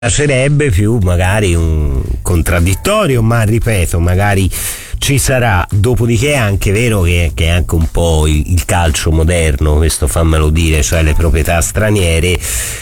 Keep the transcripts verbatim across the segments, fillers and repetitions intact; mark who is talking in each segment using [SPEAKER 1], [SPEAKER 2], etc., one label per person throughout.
[SPEAKER 1] Sarebbe più magari un contraddittorio, ma ripeto, magari ci sarà. Dopodiché è anche vero che, che è anche un po' il, il calcio moderno, questo fammelo dire, cioè le proprietà straniere,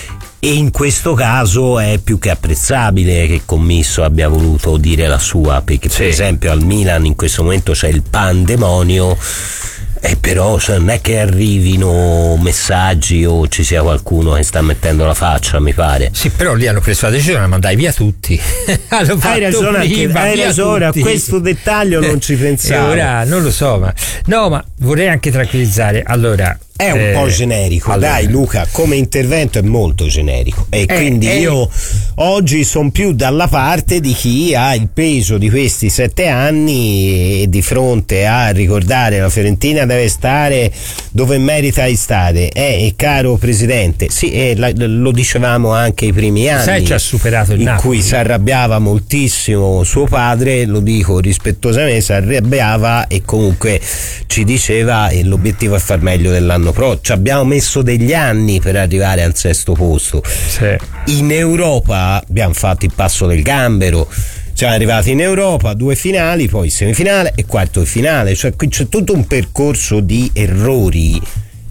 [SPEAKER 1] e in questo caso è più che apprezzabile che il commisso abbia voluto dire la sua, perché sì. Per esempio al Milan in questo momento c'è il pandemonio. E eh però cioè, non è che arrivino messaggi o ci sia qualcuno che sta mettendo la faccia, mi pare.
[SPEAKER 2] Sì, però lì hanno preso la decisione di mandare via tutti.
[SPEAKER 1] Hai ragione, prima, anche, hai ragione a questo dettaglio non ci pensavo.
[SPEAKER 2] E ora non lo so, ma no, ma vorrei anche tranquillizzare. Allora,
[SPEAKER 1] è un eh, po' generico, allora. Dai Luca, come intervento è molto generico e eh, quindi eh, io oggi sono più dalla parte di chi ha il peso di questi sette anni e di fronte a ricordare la Fiorentina deve stare dove merita di stare. Eh, e caro Presidente, sì, eh, la, lo dicevamo anche i primi anni,
[SPEAKER 2] sai, ci ha superato il
[SPEAKER 1] in
[SPEAKER 2] Napoli,
[SPEAKER 1] cui si arrabbiava moltissimo suo padre, lo dico rispettosamente, si arrabbiava e comunque ci diceva e l'obiettivo è far meglio dell'anno pro. Ci abbiamo messo degli anni per arrivare al sesto posto.
[SPEAKER 2] Sì.
[SPEAKER 1] In Europa abbiamo fatto il passo del gambero, siamo arrivati in Europa, due finali, poi semifinale e quarto di finale, cioè qui c'è tutto un percorso di errori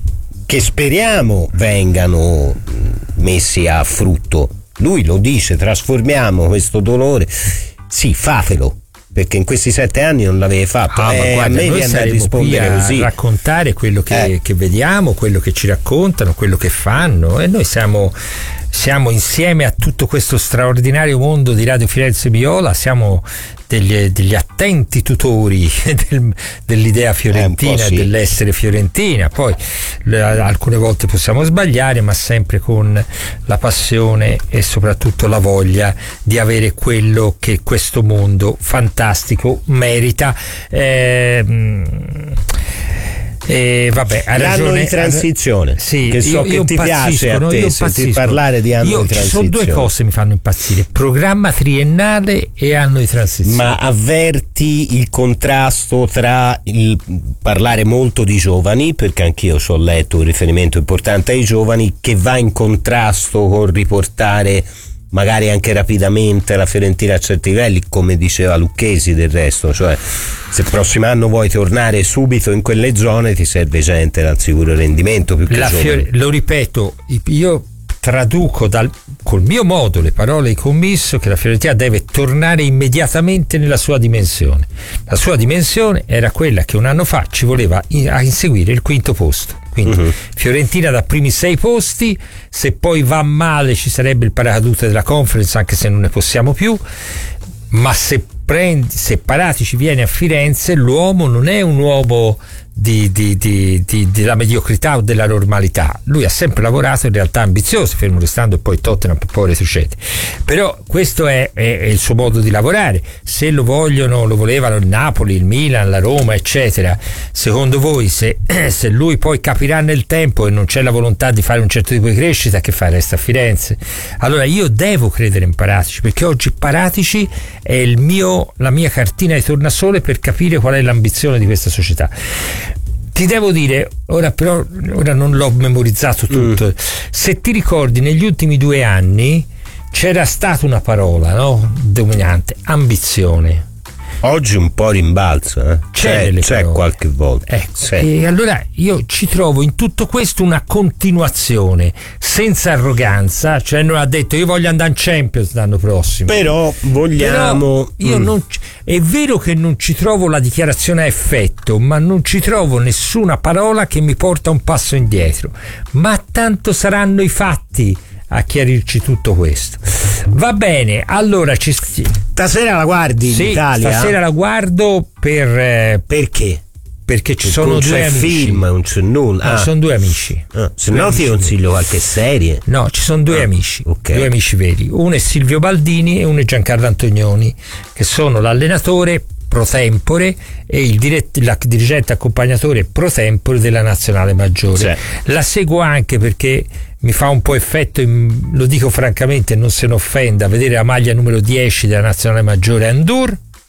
[SPEAKER 1] che speriamo vengano messi a frutto. Lui lo dice, trasformiamo questo dolore, sì, fatelo, perché in questi sette anni non l'avevi fatto.
[SPEAKER 2] Ah,
[SPEAKER 1] eh,
[SPEAKER 2] ma guarda,
[SPEAKER 1] a me viene da rispondere così,
[SPEAKER 2] raccontare quello che,
[SPEAKER 1] eh.
[SPEAKER 2] che vediamo, quello che ci raccontano, quello che fanno, e noi siamo siamo insieme a tutto questo straordinario mondo di Radio Firenze Viola, siamo degli, degli attenti tutori del, dell'idea fiorentina,
[SPEAKER 1] eh, sì.
[SPEAKER 2] dell'essere fiorentina. Poi le, alcune volte possiamo sbagliare, ma sempre con la passione e soprattutto la voglia di avere quello che questo mondo fantastico merita. Eh, E vabbè, ha
[SPEAKER 1] l'anno
[SPEAKER 2] ragione,
[SPEAKER 1] di transizione,
[SPEAKER 2] sì,
[SPEAKER 1] che so
[SPEAKER 2] io,
[SPEAKER 1] che
[SPEAKER 2] io
[SPEAKER 1] ti piace a
[SPEAKER 2] no,
[SPEAKER 1] te sentir parlare di anno
[SPEAKER 2] io,
[SPEAKER 1] di transizione.
[SPEAKER 2] Ci sono due cose che mi fanno impazzire: programma triennale e anno di transizione.
[SPEAKER 1] Ma avverti il contrasto tra il parlare molto di giovani, perché anch'io ci ho letto un riferimento importante ai giovani, che va in contrasto con riportare magari anche rapidamente la Fiorentina a certi livelli, come diceva Lucchesi del resto, cioè se il prossimo anno vuoi tornare subito in quelle zone ti serve gente dal sicuro rendimento più che
[SPEAKER 2] la Fiore, lo ripeto, io traduco dal, col mio modo le parole di commisso che la Fiorentina deve tornare immediatamente nella sua dimensione. La sua dimensione era quella che un anno fa ci voleva in, a inseguire il quinto posto. Quindi uh-huh. Fiorentina da primi sei posti, se poi va male ci sarebbe il paracadute della Conference, anche se non ne possiamo più, ma se prendi, se Parati ci viene a Firenze, l'uomo non è un uomo di, di, di, di, della mediocrità o della normalità. Lui ha sempre lavorato in realtà ambizioso, fermo restando e poi Tottenham poi retrocede, però questo è, è, è il suo modo di lavorare. Se lo vogliono, lo volevano il Napoli, il Milan, la Roma eccetera, secondo voi se, se lui poi capirà nel tempo e non c'è la volontà di fare un certo tipo di crescita, che fa? Resta a Firenze? Allora io devo credere in Paratici, perché oggi Paratici è il mio, la mia cartina di tornasole per capire qual è l'ambizione di questa società. Ti devo dire, ora però ora non l'ho memorizzato tutto, mm. se ti ricordi negli ultimi due anni c'era stata una parola, no? Dominante, ambizione.
[SPEAKER 1] Oggi un po' rimbalza, eh? c'è, c'è, c'è qualche volta.
[SPEAKER 2] Ecco, sì. E allora io ci trovo in tutto questo una continuazione senza arroganza, cioè non ha detto io voglio andare in Champions l'anno prossimo,
[SPEAKER 1] però vogliamo.
[SPEAKER 2] Però io mm. non, è vero che non ci trovo la dichiarazione a effetto, ma non ci trovo nessuna parola che mi porta un passo indietro. Ma tanto saranno i fatti a chiarirci tutto questo. Va bene, allora ci
[SPEAKER 1] stasera la guardi
[SPEAKER 2] sì,
[SPEAKER 1] l'Italia?
[SPEAKER 2] Stasera la guardo per eh,
[SPEAKER 1] perché?
[SPEAKER 2] Perché ci
[SPEAKER 1] perché
[SPEAKER 2] sono
[SPEAKER 1] non
[SPEAKER 2] due
[SPEAKER 1] c'è
[SPEAKER 2] amici.
[SPEAKER 1] film, non c'è nulla.
[SPEAKER 2] No,
[SPEAKER 1] ah.
[SPEAKER 2] sono due amici.
[SPEAKER 1] Ah, se no ti consiglio qualche serie.
[SPEAKER 2] No, ci sono due ah, amici,
[SPEAKER 1] okay.
[SPEAKER 2] due amici veri. Uno è Silvio Baldini e uno è Giancarlo Antonioni, che sono l'allenatore pro tempore e il dirett- la dirigente accompagnatore pro tempore della nazionale maggiore. Sì. La seguo anche perché mi fa un po' effetto, in, lo dico francamente, non se ne offenda, vedere la maglia numero dieci della nazionale maggiore Andur,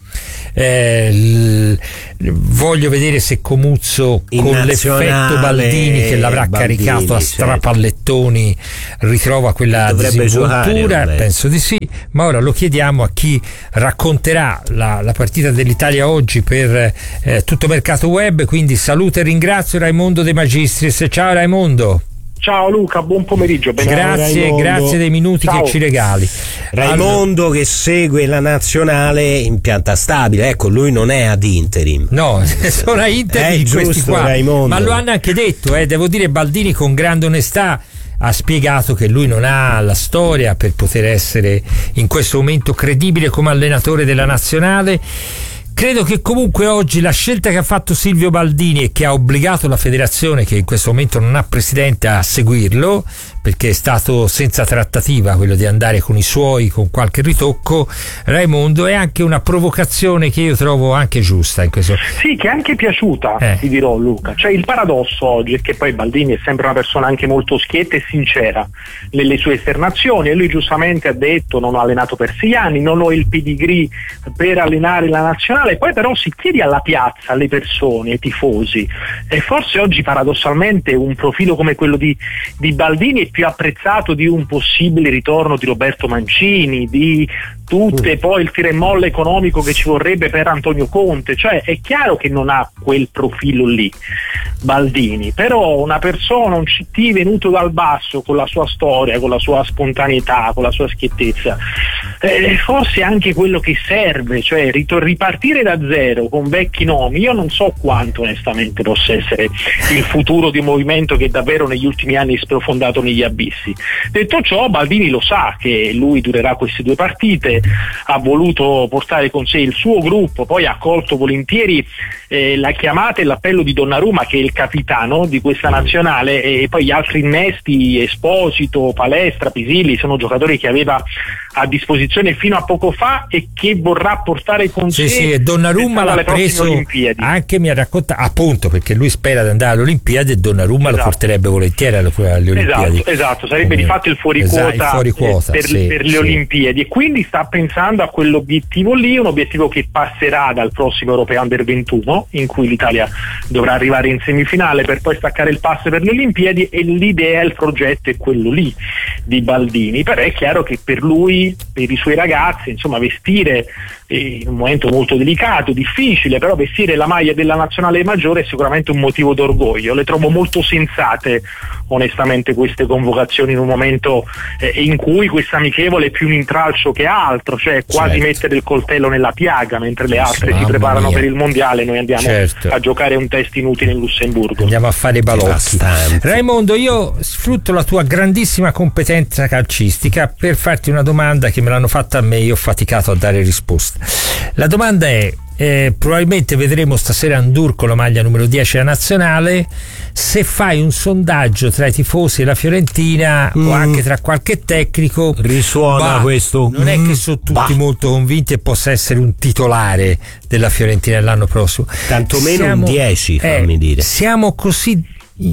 [SPEAKER 2] eh, l, voglio vedere se Comuzzo
[SPEAKER 1] in
[SPEAKER 2] con l'effetto Baldini che l'avrà Baldini, caricato a strapallettoni ritrova quella disinvoltura, penso di sì, ma ora lo chiediamo a chi racconterà la, la partita dell'Italia oggi per eh, tutto Mercato Web, quindi saluto e ringrazio Raimondo De Magistris. Ciao Raimondo.
[SPEAKER 3] Ciao Luca, buon pomeriggio.
[SPEAKER 2] Grazie,
[SPEAKER 1] Raimondo.
[SPEAKER 2] Grazie dei minuti Ciao. Che ci regali.
[SPEAKER 1] Raimondo allora, che segue la nazionale in pianta stabile, ecco, lui non è ad interim.
[SPEAKER 2] No, sono a interim
[SPEAKER 1] è
[SPEAKER 2] questi
[SPEAKER 1] giusto,
[SPEAKER 2] qua.
[SPEAKER 1] Raimondo.
[SPEAKER 2] Ma lo hanno anche detto, eh, devo dire, Baldini con grande onestà ha spiegato che lui non ha la storia per poter essere in questo momento credibile come allenatore della nazionale. Credo che comunque oggi la scelta che ha fatto Silvio Baldini e che ha obbligato la federazione, che in questo momento non ha presidente, a seguirlo, perché è stato senza trattativa quello di andare con i suoi, con qualche ritocco, Raimondo, è anche una provocazione che io trovo anche giusta in questo.
[SPEAKER 3] Sì, che è anche piaciuta, eh. ti dirò Luca. Cioè il paradosso oggi è che poi Baldini è sempre una persona anche molto schietta e sincera nelle sue esternazioni, e lui giustamente ha detto: non ho allenato per sei anni, non ho il pedigree per allenare la nazionale. Poi però si chiede alla piazza, alle persone, ai tifosi, e forse oggi paradossalmente un profilo come quello di, di Baldini è più apprezzato di un possibile ritorno di Roberto Mancini, di tutte poi il tira e molla economico che ci vorrebbe per Antonio Conte. Cioè è chiaro che non ha quel profilo lì Baldini, però una persona, un C T venuto dal basso, con la sua storia, con la sua spontaneità, con la sua schiettezza, eh, forse è anche quello che serve, cioè ritor- ripartire da zero con vecchi nomi. Io non so quanto onestamente possa essere il futuro di un movimento che davvero negli ultimi anni è sprofondato negli abissi. Detto ciò, Baldini lo sa che lui durerà queste due partite, ha voluto portare con sé il suo gruppo, poi ha accolto volentieri eh, la chiamata e l'appello di Donnarumma, che è il capitano di questa nazionale, e poi gli altri innesti, Esposito, Palestra, Pisilli, sono giocatori che aveva a disposizione fino a poco fa e che vorrà portare con
[SPEAKER 2] sì,
[SPEAKER 3] sé.
[SPEAKER 2] Sì, e Donnarumma l'ha preso anche, mi ha raccontato, appunto, perché lui spera di andare alle Olimpiadi e Donnarumma esatto. lo porterebbe volentieri alle, alle Olimpiadi.
[SPEAKER 3] Esatto, esatto, sarebbe di fatto il fuori quota, esatto,
[SPEAKER 2] fuori quota
[SPEAKER 3] per,
[SPEAKER 2] sì,
[SPEAKER 3] per le
[SPEAKER 2] sì.
[SPEAKER 3] Olimpiadi, e quindi sta pensando a quell'obiettivo lì, un obiettivo che passerà dal prossimo Europeo Under ventuno, in cui l'Italia dovrà arrivare in semifinale per poi staccare il passo per le Olimpiadi, e l'idea, il progetto è quello lì di Baldini. Però è chiaro che per lui, per i suoi ragazzi, insomma, vestire in un momento molto delicato, difficile, però vestire la maglia della nazionale maggiore è sicuramente un motivo d'orgoglio. Le trovo molto sensate onestamente queste convocazioni in un momento eh, in cui questa amichevole è più un intralcio che altro, cioè quasi certo. mettere il coltello nella piaga, mentre le altre Mamma si preparano mia. per il mondiale, noi andiamo certo. a giocare un test inutile in Lussemburgo,
[SPEAKER 2] andiamo a fare i balocchi. Raimondo, io sfrutto la tua grandissima competenza calcistica per farti una domanda che me l'hanno fatta a me, io ho faticato a dare risposta. La domanda è: eh, probabilmente vedremo stasera Ndour con la maglia numero dieci della nazionale. Se fai un sondaggio tra i tifosi e la Fiorentina mm. o anche tra qualche tecnico,
[SPEAKER 1] risuona bah, questo
[SPEAKER 2] non mm. è che sono tutti bah. molto convinti e possa essere un titolare della Fiorentina l'anno prossimo,
[SPEAKER 1] tantomeno
[SPEAKER 2] siamo,
[SPEAKER 1] un dieci, fammi
[SPEAKER 2] eh,
[SPEAKER 1] dire
[SPEAKER 2] siamo così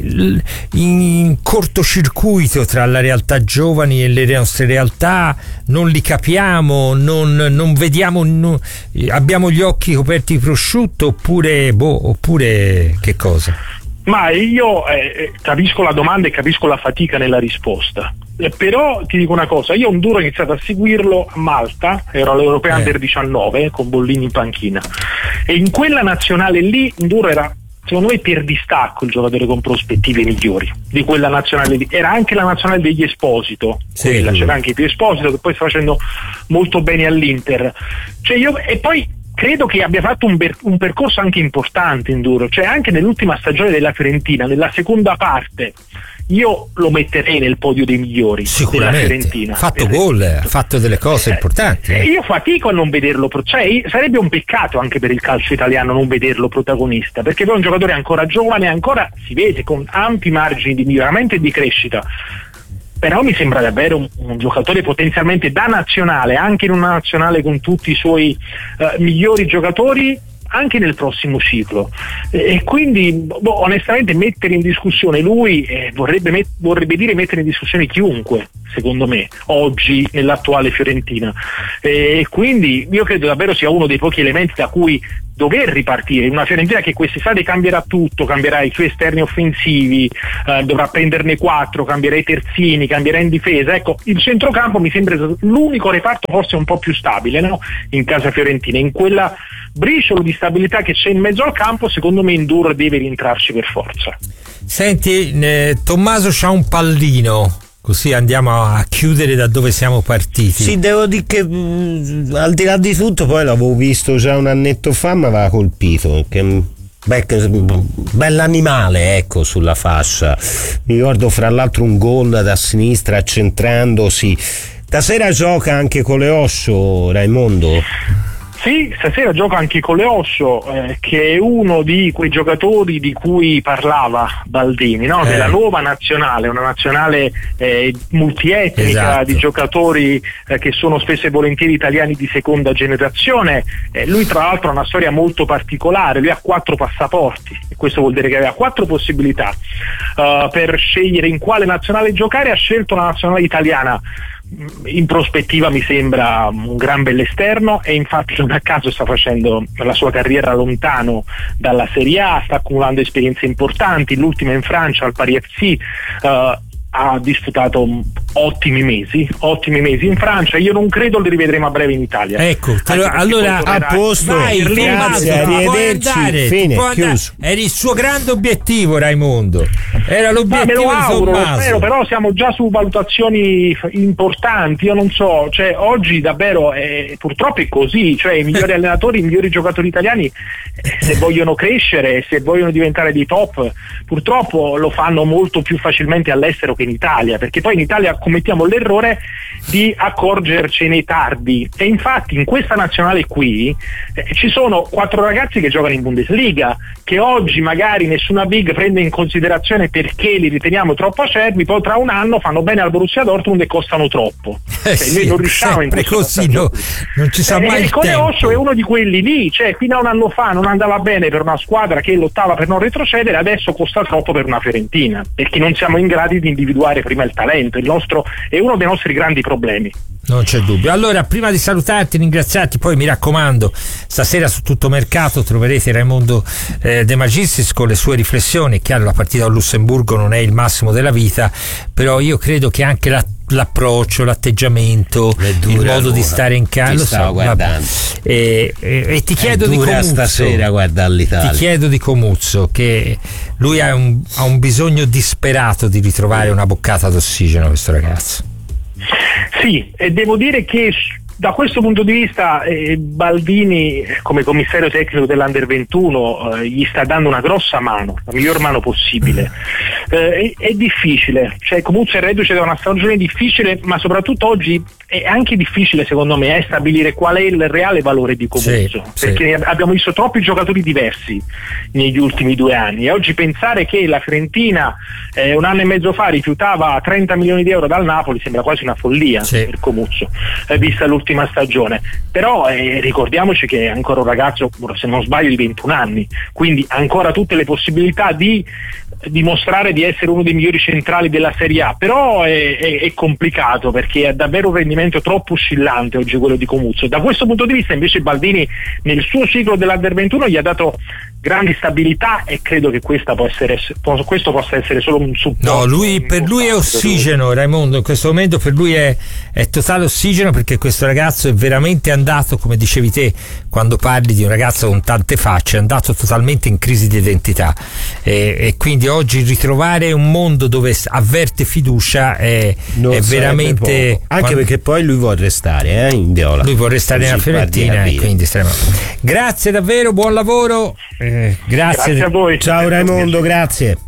[SPEAKER 2] in cortocircuito tra la realtà giovani e le nostre realtà, non li capiamo, non, non vediamo, non, abbiamo gli occhi coperti di prosciutto, oppure boh, oppure che cosa?
[SPEAKER 3] Ma io eh, capisco la domanda e capisco la fatica nella risposta, eh, però ti dico una cosa: io Ndour ho iniziato a seguirlo a Malta, ero all'Europea eh. Under diciannove con Bollini in panchina, e in quella nazionale lì Ndour era, secondo me, per distacco il giocatore con prospettive migliori di quella nazionale lì. Era anche la nazionale degli Esposito, sì, quella, c'era anche più Esposito che poi sta facendo molto bene all'Inter, cioè io, e poi credo che abbia fatto un, ber- un percorso anche importante Ndour, cioè anche nell'ultima stagione della Fiorentina, nella seconda parte io lo metterei nel podio dei migliori della Fiorentina.
[SPEAKER 2] Ha fatto gol, ha fatto delle cose eh, importanti. Eh.
[SPEAKER 3] Io fatico a non vederlo, cioè sarebbe un peccato anche per il calcio italiano non vederlo protagonista, perché poi è un giocatore ancora giovane, ancora si vede con ampi margini di miglioramento e di crescita. Però mi sembra davvero un, un giocatore potenzialmente da nazionale, anche in una nazionale con tutti i suoi uh, migliori giocatori, anche nel prossimo ciclo, e quindi boh, onestamente mettere in discussione lui eh, vorrebbe, met- vorrebbe dire mettere in discussione chiunque, secondo me, oggi nell'attuale Fiorentina, e quindi io credo davvero sia uno dei pochi elementi da cui dover ripartire, una Fiorentina che quest'estate cambierà tutto, cambierà i suoi esterni offensivi, eh, dovrà prenderne quattro, cambierà i terzini, cambierà in difesa. Ecco, il centrocampo mi sembra l'unico reparto forse un po' più stabile, no? In casa fiorentina, in quella briciolo di stabilità che c'è in mezzo al campo, secondo me Ndour deve rientrarci per forza.
[SPEAKER 2] Senti, eh, Tommaso c'ha un pallino, così andiamo a chiudere da dove siamo partiti.
[SPEAKER 1] Sì, devo dire che mh, al di là di tutto poi l'avevo visto già un annetto fa, mi aveva colpito, che bell'animale, ecco, sulla fascia. Mi ricordo fra l'altro un gol da sinistra accentrandosi. Stasera gioca anche con le Osho, Raimondo?
[SPEAKER 3] Sì, stasera gioca anche con le Osho, eh, che è uno di quei giocatori di cui parlava Baldini, no?
[SPEAKER 2] Eh.
[SPEAKER 3] Della nuova nazionale, una nazionale eh, multietnica,
[SPEAKER 2] esatto,
[SPEAKER 3] di giocatori eh, che sono spesso e volentieri italiani di seconda generazione. Eh, lui tra l'altro ha una storia molto particolare, lui ha quattro passaporti, e questo vuol dire che aveva quattro possibilità uh, per scegliere in quale nazionale giocare. Ha scelto la nazionale italiana. In prospettiva mi sembra un gran bell'esterno, e infatti non a caso sta facendo la sua carriera lontano dalla Serie A, sta accumulando esperienze importanti, l'ultima in Francia al Paris F C. uh, ha disputato ottimi mesi, ottimi mesi in Francia. Io non credo li rivedremo a breve in Italia.
[SPEAKER 2] Ecco, allora
[SPEAKER 1] a posto,
[SPEAKER 2] vai,
[SPEAKER 1] grazie, arrivederci, fine, chiuso.
[SPEAKER 2] Era il suo grande obiettivo, Raimondo, era l'obiettivo
[SPEAKER 3] Ma me lo auguro,
[SPEAKER 2] di
[SPEAKER 3] lo
[SPEAKER 2] Tommaso.
[SPEAKER 3] spero, però siamo già su valutazioni importanti. Io non so, cioè oggi davvero eh, purtroppo è così, cioè i migliori allenatori, i migliori giocatori italiani, eh, se vogliono crescere, se vogliono diventare dei top, purtroppo lo fanno molto più facilmente all'estero che in Italia, perché poi in Italia commettiamo l'errore di accorgercene tardi, e infatti in questa nazionale qui eh, ci sono quattro ragazzi che giocano in Bundesliga, che oggi magari nessuna big prende in considerazione perché li riteniamo troppo acerbi, poi tra un anno fanno bene al Borussia Dortmund e costano troppo.
[SPEAKER 2] Eh
[SPEAKER 3] cioè,
[SPEAKER 2] sì,
[SPEAKER 3] noi non riusciamo in
[SPEAKER 2] così, no, non ci sa
[SPEAKER 3] eh,
[SPEAKER 2] mai
[SPEAKER 3] il
[SPEAKER 2] il
[SPEAKER 3] Cole
[SPEAKER 2] tempo.
[SPEAKER 3] Osho è uno di quelli lì, cioè fino a un anno fa non andava bene per una squadra che lottava per non retrocedere, adesso costa troppo per una Fiorentina, perché non siamo in grado di individuare prima il talento. Il nostro è uno dei nostri grandi problemi.
[SPEAKER 2] Non c'è dubbio. Allora, prima di salutarti, ringraziarti, poi mi raccomando, stasera su Tutto Mercato troverete Raimondo eh, De Magistris con le sue riflessioni. È chiaro, la partita al Lussemburgo non è il massimo della vita, però io credo che anche la l'approccio, l'atteggiamento,
[SPEAKER 1] dura,
[SPEAKER 2] il modo
[SPEAKER 1] allora.
[SPEAKER 2] di stare in casa,
[SPEAKER 1] Ti
[SPEAKER 2] lo
[SPEAKER 1] stavo
[SPEAKER 2] so,
[SPEAKER 1] guardando.
[SPEAKER 2] e, e, e ti chiedo
[SPEAKER 1] è
[SPEAKER 2] di
[SPEAKER 1] dura
[SPEAKER 2] Comuzzo,
[SPEAKER 1] stasera guardare l'Italia.
[SPEAKER 2] ti chiedo di Comuzzo, che lui ha un, ha un bisogno disperato di ritrovare una boccata d'ossigeno, questo ragazzo.
[SPEAKER 3] Sì, e devo dire che da questo punto di vista eh, Baldini come commissario tecnico dell'Under ventuno eh, gli sta dando una grossa mano, la miglior mano possibile. Eh, è, è difficile, cioè comunque è reduce da una stagione difficile, ma soprattutto oggi è anche difficile secondo me eh, stabilire qual è il reale valore di Comuzzo,
[SPEAKER 2] sì,
[SPEAKER 3] perché
[SPEAKER 2] sì.
[SPEAKER 3] abbiamo visto troppi giocatori diversi negli ultimi due anni, e oggi pensare che la Fiorentina eh, un anno e mezzo fa rifiutava trenta milioni di euro dal Napoli sembra quasi una follia, sì, per Comuzzo, eh, vista l'ultima stagione. Però eh, ricordiamoci che è ancora un ragazzo, se non sbaglio, di ventuno anni, quindi ancora tutte le possibilità di dimostrare di essere uno dei migliori centrali della Serie A, però è, è, è complicato, perché è davvero un rendimento troppo oscillante oggi quello di Comuzzo. Da questo punto di vista invece Baldini nel suo ciclo dell'Under ventuno gli ha dato grandi stabilità, e credo che questa può essere, questo possa essere solo un supporto.
[SPEAKER 2] No, lui, per lui è ossigeno, Raimondo, in questo momento per lui è, è totale ossigeno, perché questo ragazzo è veramente andato, come dicevi te quando parli di un ragazzo con tante facce, è andato totalmente in crisi di identità, e, e quindi oggi ritrovare un mondo dove avverte fiducia è, è veramente
[SPEAKER 1] poco. Anche quando... perché poi lui vuole restare eh, in Viola,
[SPEAKER 2] lui vuole restare nella Fiorentina, e quindi staremo. Grazie davvero, buon lavoro, eh, grazie.
[SPEAKER 3] Grazie a voi.
[SPEAKER 1] Ciao Raimondo, grazie.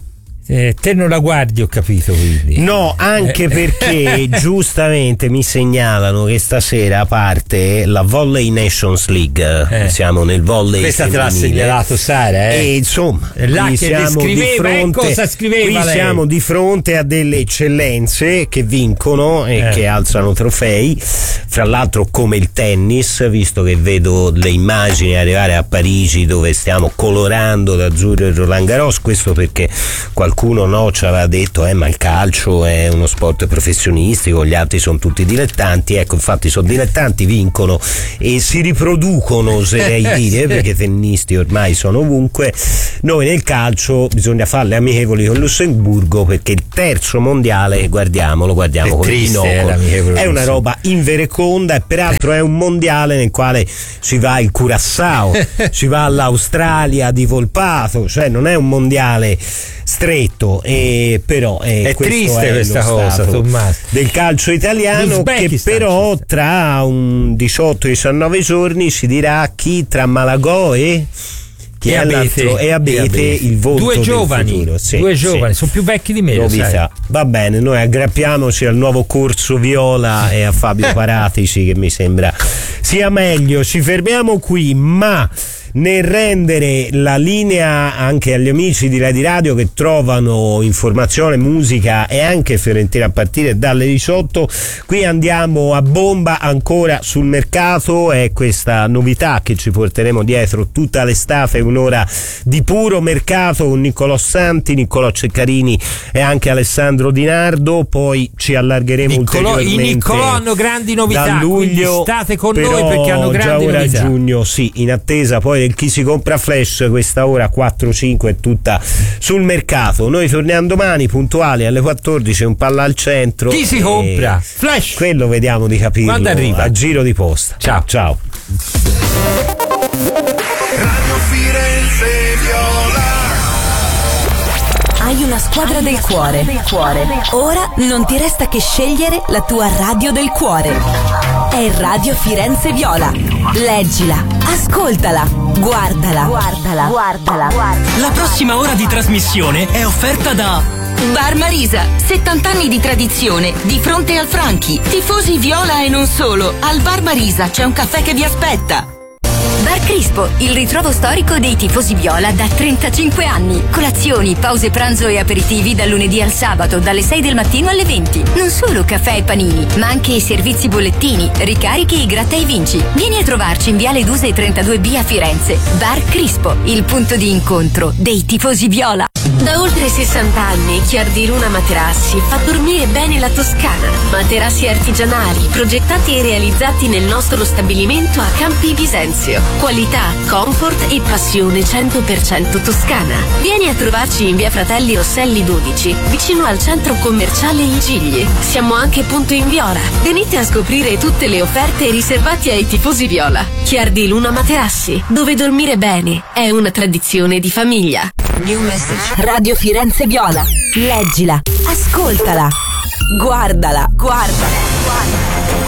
[SPEAKER 2] Eh, te non la guardi, ho capito, quindi.
[SPEAKER 1] No, anche
[SPEAKER 2] eh.
[SPEAKER 1] perché giustamente mi segnalano che stasera parte la Volley Nations League. Eh. Siamo nel volley.
[SPEAKER 2] Questa te l'ha segnalato Sara, eh?
[SPEAKER 1] E insomma,
[SPEAKER 2] là che
[SPEAKER 1] siamo
[SPEAKER 2] scriveva,
[SPEAKER 1] di fronte,
[SPEAKER 2] cosa scriveva
[SPEAKER 1] qui
[SPEAKER 2] lei?
[SPEAKER 1] siamo di fronte a delle eccellenze che vincono e
[SPEAKER 2] eh.
[SPEAKER 1] che alzano trofei. Fra l'altro, come il tennis, visto che vedo le immagini arrivare a Parigi dove stiamo colorando d'azzurro il Roland Garros, questo perché qualcuno Qualcuno no ci aveva detto eh ma il calcio è uno sport professionistico, gli altri sono tutti dilettanti. Ecco, infatti sono dilettanti, vincono e si riproducono, oserei dire, perché tennisti ormai sono ovunque. Noi nel calcio bisogna fare le amichevoli con Lussemburgo, perché il terzo mondiale, guardiamolo, guardiamo con il Tinoco, è una roba invereconda, e peraltro è un mondiale nel quale si va il Curaçao, si va all'Australia di Volpato, cioè non è un mondiale stretto, e però eh,
[SPEAKER 2] è triste
[SPEAKER 1] è
[SPEAKER 2] questa cosa, Tommaso,
[SPEAKER 1] del calcio italiano, che però tra un diciotto diciannove giorni si dirà chi tra Malagò e chi
[SPEAKER 2] e
[SPEAKER 1] è
[SPEAKER 2] Abete,
[SPEAKER 1] e Abete il volto
[SPEAKER 2] due
[SPEAKER 1] del
[SPEAKER 2] giovani,
[SPEAKER 1] futuro. Sì,
[SPEAKER 2] due giovani,
[SPEAKER 1] sì.
[SPEAKER 2] Sono più vecchi di me.
[SPEAKER 1] Novità. Va bene, noi aggrappiamoci al nuovo corso Viola e a Fabio Paratici, che mi sembra sia meglio. Ci fermiamo qui, ma nel rendere la linea anche agli amici di Lady Radio che trovano informazione, musica e anche Fiorentina a partire dalle diciotto, qui andiamo a bomba ancora sul mercato. È questa novità che ci porteremo dietro tutta l'estate, un'ora di puro mercato con Niccolò Santi, Niccolò Ceccarini e anche Alessandro Di Nardo. Poi ci allargheremo
[SPEAKER 2] Niccolò,
[SPEAKER 1] ulteriormente.
[SPEAKER 2] I Niccolò hanno grandi novità,
[SPEAKER 1] da luglio,
[SPEAKER 2] state con noi perché hanno grandi
[SPEAKER 1] già ora
[SPEAKER 2] novità.
[SPEAKER 1] A giugno, sì, in attesa poi del chi si compra Flash, questa ora quattro cinque è tutta sul mercato. Noi torniamo domani puntuali alle quattordici, un palla al centro.
[SPEAKER 2] Chi si compra Flash?
[SPEAKER 1] Quello vediamo di capirlo
[SPEAKER 2] quando arriva,
[SPEAKER 1] a giro di posta.
[SPEAKER 2] Ciao.
[SPEAKER 1] Ciao.
[SPEAKER 4] Radio Firenze Viola.
[SPEAKER 5] Hai una squadra del cuore. del cuore. Ora non ti resta che scegliere la tua radio del cuore. È Radio Firenze Viola. Leggila, ascoltala, guardala, guardala, guardala, guardala.
[SPEAKER 6] La prossima ora di trasmissione è offerta da
[SPEAKER 7] Bar Marisa, settanta anni di tradizione, di fronte al Franchi. Tifosi Viola e non solo. Al Bar Marisa c'è un caffè che vi aspetta.
[SPEAKER 8] Bar Crispo, il ritrovo storico dei tifosi viola da trentacinque anni. Colazioni, pause pranzo e aperitivi dal lunedì al sabato, dalle sei del mattino alle venti. Non solo caffè e panini, ma anche servizi bollettini, ricarichi e gratta e vinci. Vieni a trovarci in Viale Duse trentadue B a Firenze. Bar Crispo, il punto di incontro dei tifosi viola.
[SPEAKER 9] Da oltre sessanta anni Chiardi Luna Materassi fa dormire bene la Toscana. Materassi artigianali, progettati e realizzati nel nostro stabilimento a Campi Bisenzio. Qualità, comfort e passione cento per cento toscana. Vieni a trovarci in via Fratelli Rosselli dodici, vicino al centro commerciale Il Gigli. Siamo anche punto in Viola. Venite a scoprire tutte le offerte riservate ai tifosi viola. Chiardi Luna Materassi, dove dormire bene è una tradizione di famiglia.
[SPEAKER 5] New message. Radio Firenze Viola. Leggila, ascoltala, guardala, guardala, guardala.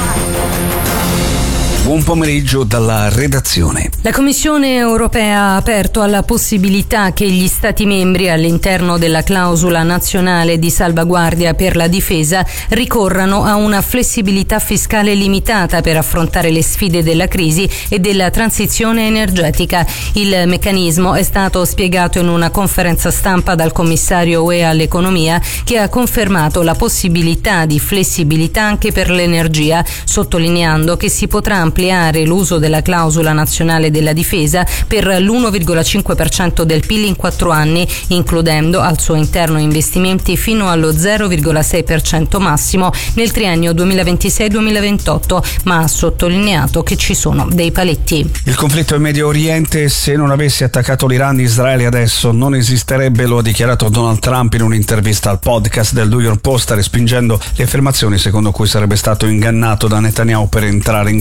[SPEAKER 10] Buon pomeriggio dalla redazione.
[SPEAKER 11] La Commissione europea ha aperto alla possibilità che gli Stati membri, all'interno della clausola nazionale di salvaguardia per la difesa, ricorrano a una flessibilità fiscale limitata per affrontare le sfide della crisi e della transizione energetica. Il meccanismo è stato spiegato in una conferenza stampa dal commissario U E all'economia, che ha confermato la possibilità di flessibilità anche per l'energia, sottolineando che si potrà ampliare l'uso della clausola nazionale della difesa per l'uno virgola cinque per cento del P I L in quattro anni, includendo al suo interno investimenti fino allo zero virgola sei per cento massimo nel triennio duemilaventisei duemilaventotto, ma ha sottolineato che ci sono dei paletti.
[SPEAKER 10] Il conflitto in Medio Oriente, se non avesse attaccato l'Iran, Israele adesso non esisterebbe, lo ha dichiarato Donald Trump in un'intervista al podcast del New York Post, respingendo le affermazioni secondo cui sarebbe stato ingannato da Netanyahu per entrare in guerra contro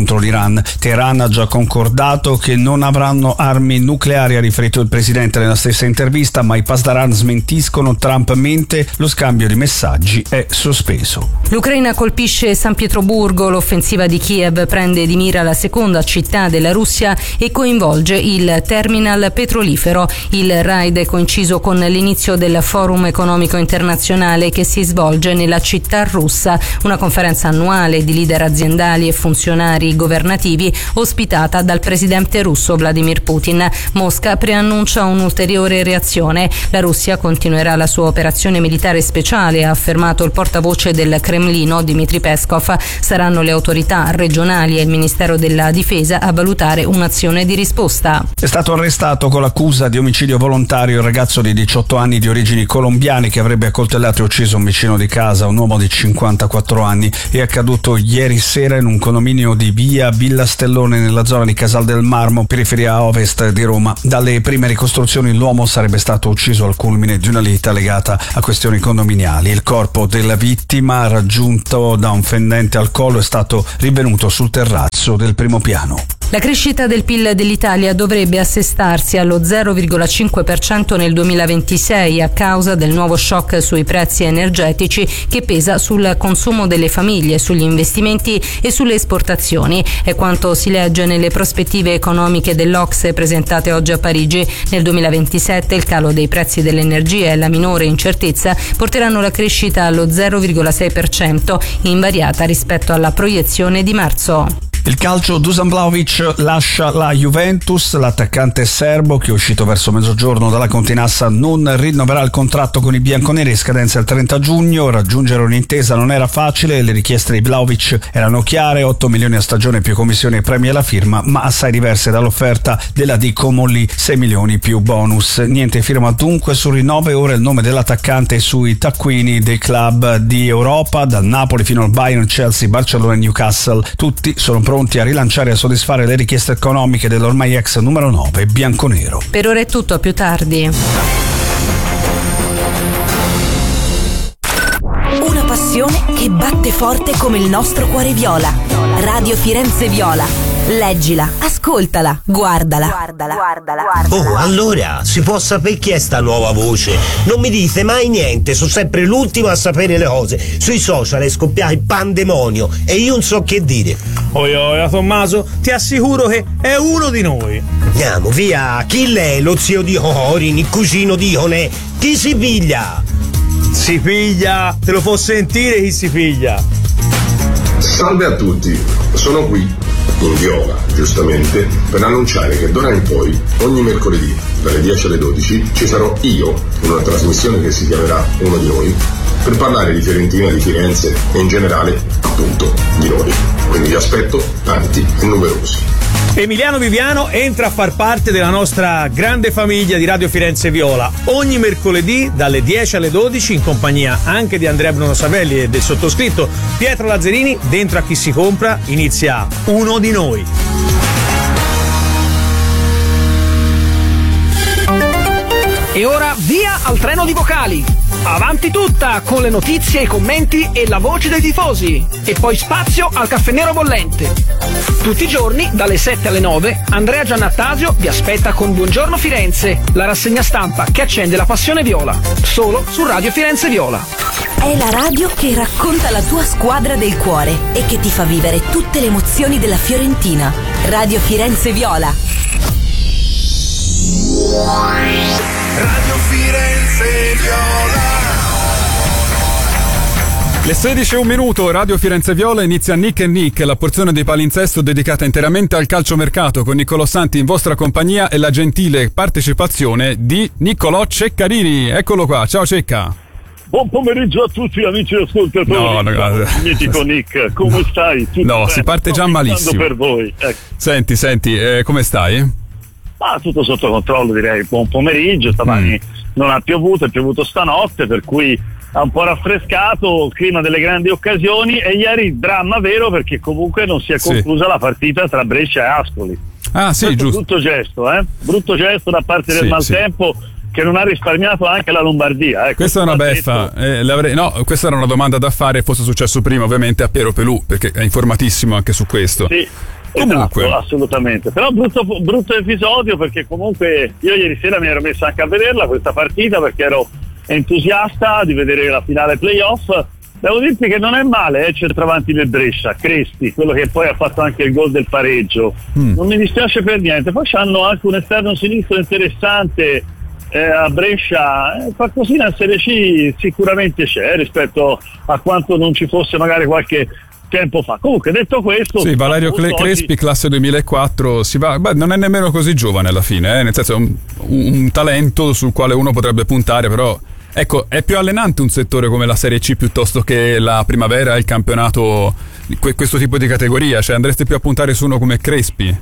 [SPEAKER 10] contro l'Iran. Teheran ha già concordato che non avranno armi nucleari, ha riferito il presidente nella stessa intervista, ma i Pasdaran smentiscono. Trump mente, lo scambio di messaggi è sospeso.
[SPEAKER 11] L'Ucraina colpisce San Pietroburgo, l'offensiva di Kiev prende di mira la seconda città della Russia e coinvolge il terminal petrolifero. Il raid è coinciso con l'inizio del Forum economico internazionale che si svolge nella città russa, una conferenza annuale di leader aziendali e funzionari governativi ospitata dal presidente russo Vladimir Putin. Mosca preannuncia un'ulteriore reazione. La Russia continuerà la sua operazione militare speciale, ha affermato il portavoce del Cremlino Dmitry Peskov. Saranno le autorità regionali e il Ministero della Difesa a valutare un'azione di risposta.
[SPEAKER 10] È stato arrestato con l'accusa di omicidio volontario il ragazzo di diciotto anni di origini colombiane che avrebbe accoltellato e ucciso un vicino di casa, un uomo di cinquantaquattro anni. È accaduto ieri sera in un condominio di via Villa Stellone nella zona di Casal del Marmo, periferia ovest di Roma. Dalle prime ricostruzioni l'uomo sarebbe stato ucciso al culmine di una lite legata a questioni condominiali. Il corpo della vittima, raggiunto da un fendente al collo, è stato rinvenuto sul terrazzo del primo piano.
[SPEAKER 11] La crescita del P I L dell'Italia dovrebbe assestarsi allo zero virgola cinque per cento nel duemilaventisei a causa del nuovo shock sui prezzi energetici che pesa sul consumo delle famiglie, sugli investimenti e sulle esportazioni. È quanto si legge nelle prospettive economiche dell'O C S E presentate oggi a Parigi. Nel duemilaventisette il calo dei prezzi dell'energia e la minore incertezza porteranno la crescita allo zero virgola sei per cento, invariata rispetto alla proiezione di marzo.
[SPEAKER 10] Il calcio, Dusan Vlahovic lascia la Juventus. L'attaccante serbo, che è uscito verso mezzogiorno dalla Continassa, non rinnoverà il contratto con i bianconeri, scadenza il trenta giugno. Raggiungere un'intesa non era facile, le richieste di Vlahovic erano chiare: otto milioni a stagione più commissioni e premi alla firma, ma assai diverse dall'offerta della di Comolli, sei milioni più bonus. Niente firma dunque sul rinnovo, e ora il nome dell'attaccante è sui taccuini dei club di Europa, dal Napoli fino al Bayern, Chelsea, Barcellona e Newcastle. Tutti sono pronti a rilanciare e a soddisfare le richieste economiche dell'ormai ex numero nove bianconero.
[SPEAKER 11] Per ora è tutto, a più tardi.
[SPEAKER 5] Una passione che batte forte come il nostro cuore viola. Radio Firenze Viola. Leggila, ascoltala, guardala. Guardala, guardala, guardala.
[SPEAKER 1] Oh, allora, si può sapere chi è sta nuova voce? Non mi dite mai niente, sono sempre l'ultimo a sapere le cose. Sui social è scoppiato il pandemonio e io non so che dire.
[SPEAKER 12] Oi, oi, Tommaso, ti assicuro che è uno di noi.
[SPEAKER 1] Andiamo, via. Chi lei? Lo zio di Orin, il cugino di Onè? Chi si piglia?
[SPEAKER 12] Si piglia, te lo può sentire chi si piglia.
[SPEAKER 13] Salve a tutti, sono qui in Viola, giustamente, per annunciare che d'ora in poi, ogni mercoledì, dalle dieci alle dodici, ci sarò io, in una trasmissione che si chiamerà Uno di Noi, per parlare di Fiorentina, di Firenze e in generale, appunto, di noi. Quindi vi aspetto tanti e numerosi.
[SPEAKER 12] Emiliano Viviano entra a far parte della nostra grande famiglia di Radio Firenze Viola ogni mercoledì dalle dieci alle dodici, in compagnia anche di Andrea Bruno Savelli e del sottoscritto Pietro Lazzarini. Dentro a Chi si compra inizia Uno di Noi.
[SPEAKER 14] E ora via al treno di vocali. Avanti tutta con le notizie, i commenti e la voce dei tifosi. E poi spazio al caffè nero bollente. Tutti i giorni, dalle sette alle nove, Andrea Giannattasio vi aspetta con Buongiorno Firenze, la rassegna stampa che accende la passione viola. Solo su Radio Firenze Viola.
[SPEAKER 5] È la radio che racconta la tua squadra del cuore e che ti fa vivere tutte le emozioni della Fiorentina. Radio Firenze Viola.
[SPEAKER 4] Radio Firenze Viola.
[SPEAKER 15] Le sedici e un minuto, Radio Firenze Viola, inizia Nick e Nick, la porzione di palinsesto dedicata interamente al calciomercato, con Niccolò Santi in vostra compagnia e la gentile partecipazione di Niccolò Ceccarini. Eccolo qua, ciao Cecca.
[SPEAKER 16] Buon pomeriggio a tutti amici ascoltatori.
[SPEAKER 15] No, no,
[SPEAKER 16] mitico Nick, come stai? Tutto
[SPEAKER 15] no,
[SPEAKER 16] bene?
[SPEAKER 15] Si parte già
[SPEAKER 16] Sto
[SPEAKER 15] malissimo.
[SPEAKER 16] Per voi. Ecco.
[SPEAKER 15] Senti, senti, eh, come stai?
[SPEAKER 16] Ah, tutto sotto controllo, direi. Buon pomeriggio, stamani mm. non ha piovuto, è piovuto stanotte, per cui ha un po' raffrescato, il clima delle grandi occasioni, e ieri dramma vero perché comunque non si è conclusa sì. la partita tra Brescia e Ascoli.
[SPEAKER 15] Ah sì,
[SPEAKER 16] Questo
[SPEAKER 15] giusto.
[SPEAKER 16] Brutto gesto, eh? Brutto gesto da parte del
[SPEAKER 15] sì,
[SPEAKER 16] maltempo sì. che non ha risparmiato anche la Lombardia. Eh.
[SPEAKER 15] Questa è una beffa, eh, no, questa era una domanda da fare, fosse successo prima ovviamente a Piero Pelù, perché è informatissimo anche su questo.
[SPEAKER 16] Sì.
[SPEAKER 15] Comunque.
[SPEAKER 16] Esatto, assolutamente. Però brutto, brutto episodio, perché comunque io ieri sera mi ero messo anche a vederla questa partita, perché ero entusiasta di vedere la finale playoff. Devo dirti che non è male, eh, centravanti del Brescia, Crespi, quello che poi ha fatto anche il gol del pareggio. Mm. Non mi dispiace per niente. Poi hanno anche un esterno sinistro interessante eh, a Brescia. Eh, qualcosina in Serie C sicuramente c'è rispetto a quanto non ci fosse magari qualche tempo fa. Comunque, detto questo,
[SPEAKER 15] sì, Valerio Cle- Crespi, classe duemilaquattro, si va, beh, non è nemmeno così giovane alla fine, eh, nel senso è un, un talento sul quale uno potrebbe puntare, però ecco, è più allenante un settore come la Serie C piuttosto che la Primavera, il campionato, que- questo tipo di categoria, cioè andreste più a puntare su uno come Crespi?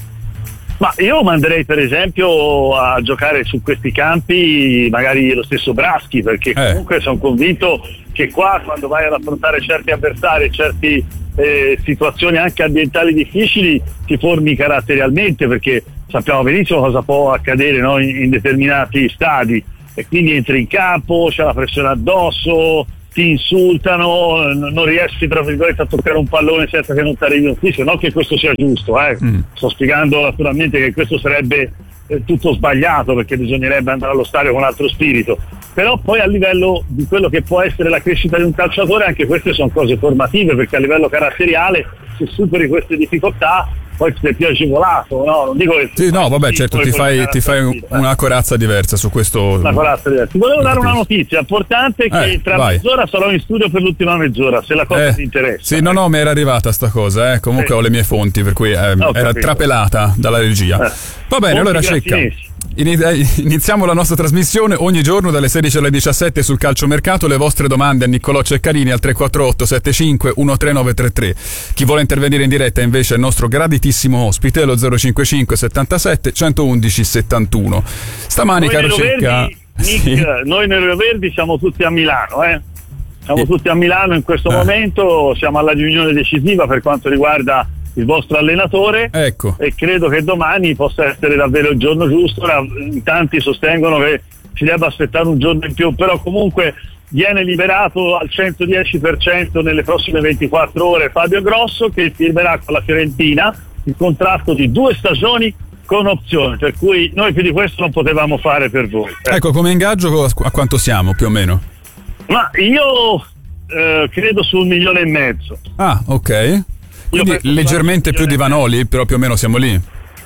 [SPEAKER 16] Ma io manderei per esempio a giocare su questi campi magari lo stesso Braschi, perché comunque eh. sono convinto che qua, quando vai ad affrontare certi avversari, certe eh, situazioni anche ambientali difficili, ti formi caratterialmente, perché sappiamo benissimo cosa può accadere, no, in, in determinati stadi, e quindi entri in campo, c'è la pressione addosso, ti insultano, non riesci tra virgolette a toccare un pallone senza che non ti arrivi un fischio. Non che questo sia giusto, eh. mm. sto spiegando naturalmente che questo sarebbe eh, tutto sbagliato, perché bisognerebbe andare allo stadio con altro spirito, però poi a livello di quello che può essere la crescita di un calciatore, anche queste sono cose formative, perché a livello caratteriale, se superi queste difficoltà poi sei più agevolato, no? Non dico che
[SPEAKER 15] sì, no, vabbè, certo, ti fai, ti fai un, una corazza diversa su questo.
[SPEAKER 16] Una corazza diversa. Ti volevo dare una notizia importante, che
[SPEAKER 15] eh,
[SPEAKER 16] tra
[SPEAKER 15] vai.
[SPEAKER 16] mezz'ora sarò in studio per l'ultima mezz'ora, se la cosa
[SPEAKER 15] eh,
[SPEAKER 16] ti interessa.
[SPEAKER 15] Sì, no, no, mi era arrivata sta cosa, eh. Comunque eh. ho le mie fonti, per cui eh, era
[SPEAKER 16] capito.
[SPEAKER 15] trapelata dalla regia. Eh. Va bene,
[SPEAKER 16] Fonti
[SPEAKER 15] allora Cecca. Iniziamo la nostra trasmissione ogni giorno dalle sedici alle diciassette sul calciomercato. Le vostre domande a Niccolò Ceccarini al tre quattro otto sette cinque uno tre nove tre tre. Chi vuole intervenire in diretta invece è il nostro graditissimo ospite, lo zero cinquantacinque settantasette centoundici settantuno. Stamani,
[SPEAKER 16] noi
[SPEAKER 15] caro Cecca,
[SPEAKER 16] Nick, sì. Noi Nero Verdi siamo tutti a Milano, eh? Siamo e... tutti a Milano in questo eh. momento, siamo alla riunione decisiva per quanto riguarda il vostro allenatore,
[SPEAKER 15] ecco.
[SPEAKER 16] E credo che domani possa essere davvero il giorno giusto. In tanti sostengono che si debba aspettare un giorno in più, però comunque viene liberato al centodieci per cento nelle prossime ventiquattro ore Fabio Grosso, che firmerà con la Fiorentina il contratto di due stagioni con opzione, per cui noi più di questo non potevamo fare per voi.
[SPEAKER 15] Ecco, come ingaggio a quanto siamo più o meno?
[SPEAKER 16] Ma io eh, credo sul milione e mezzo.
[SPEAKER 15] Ah, ok. Quindi leggermente più di Vanoli, però più o meno siamo lì.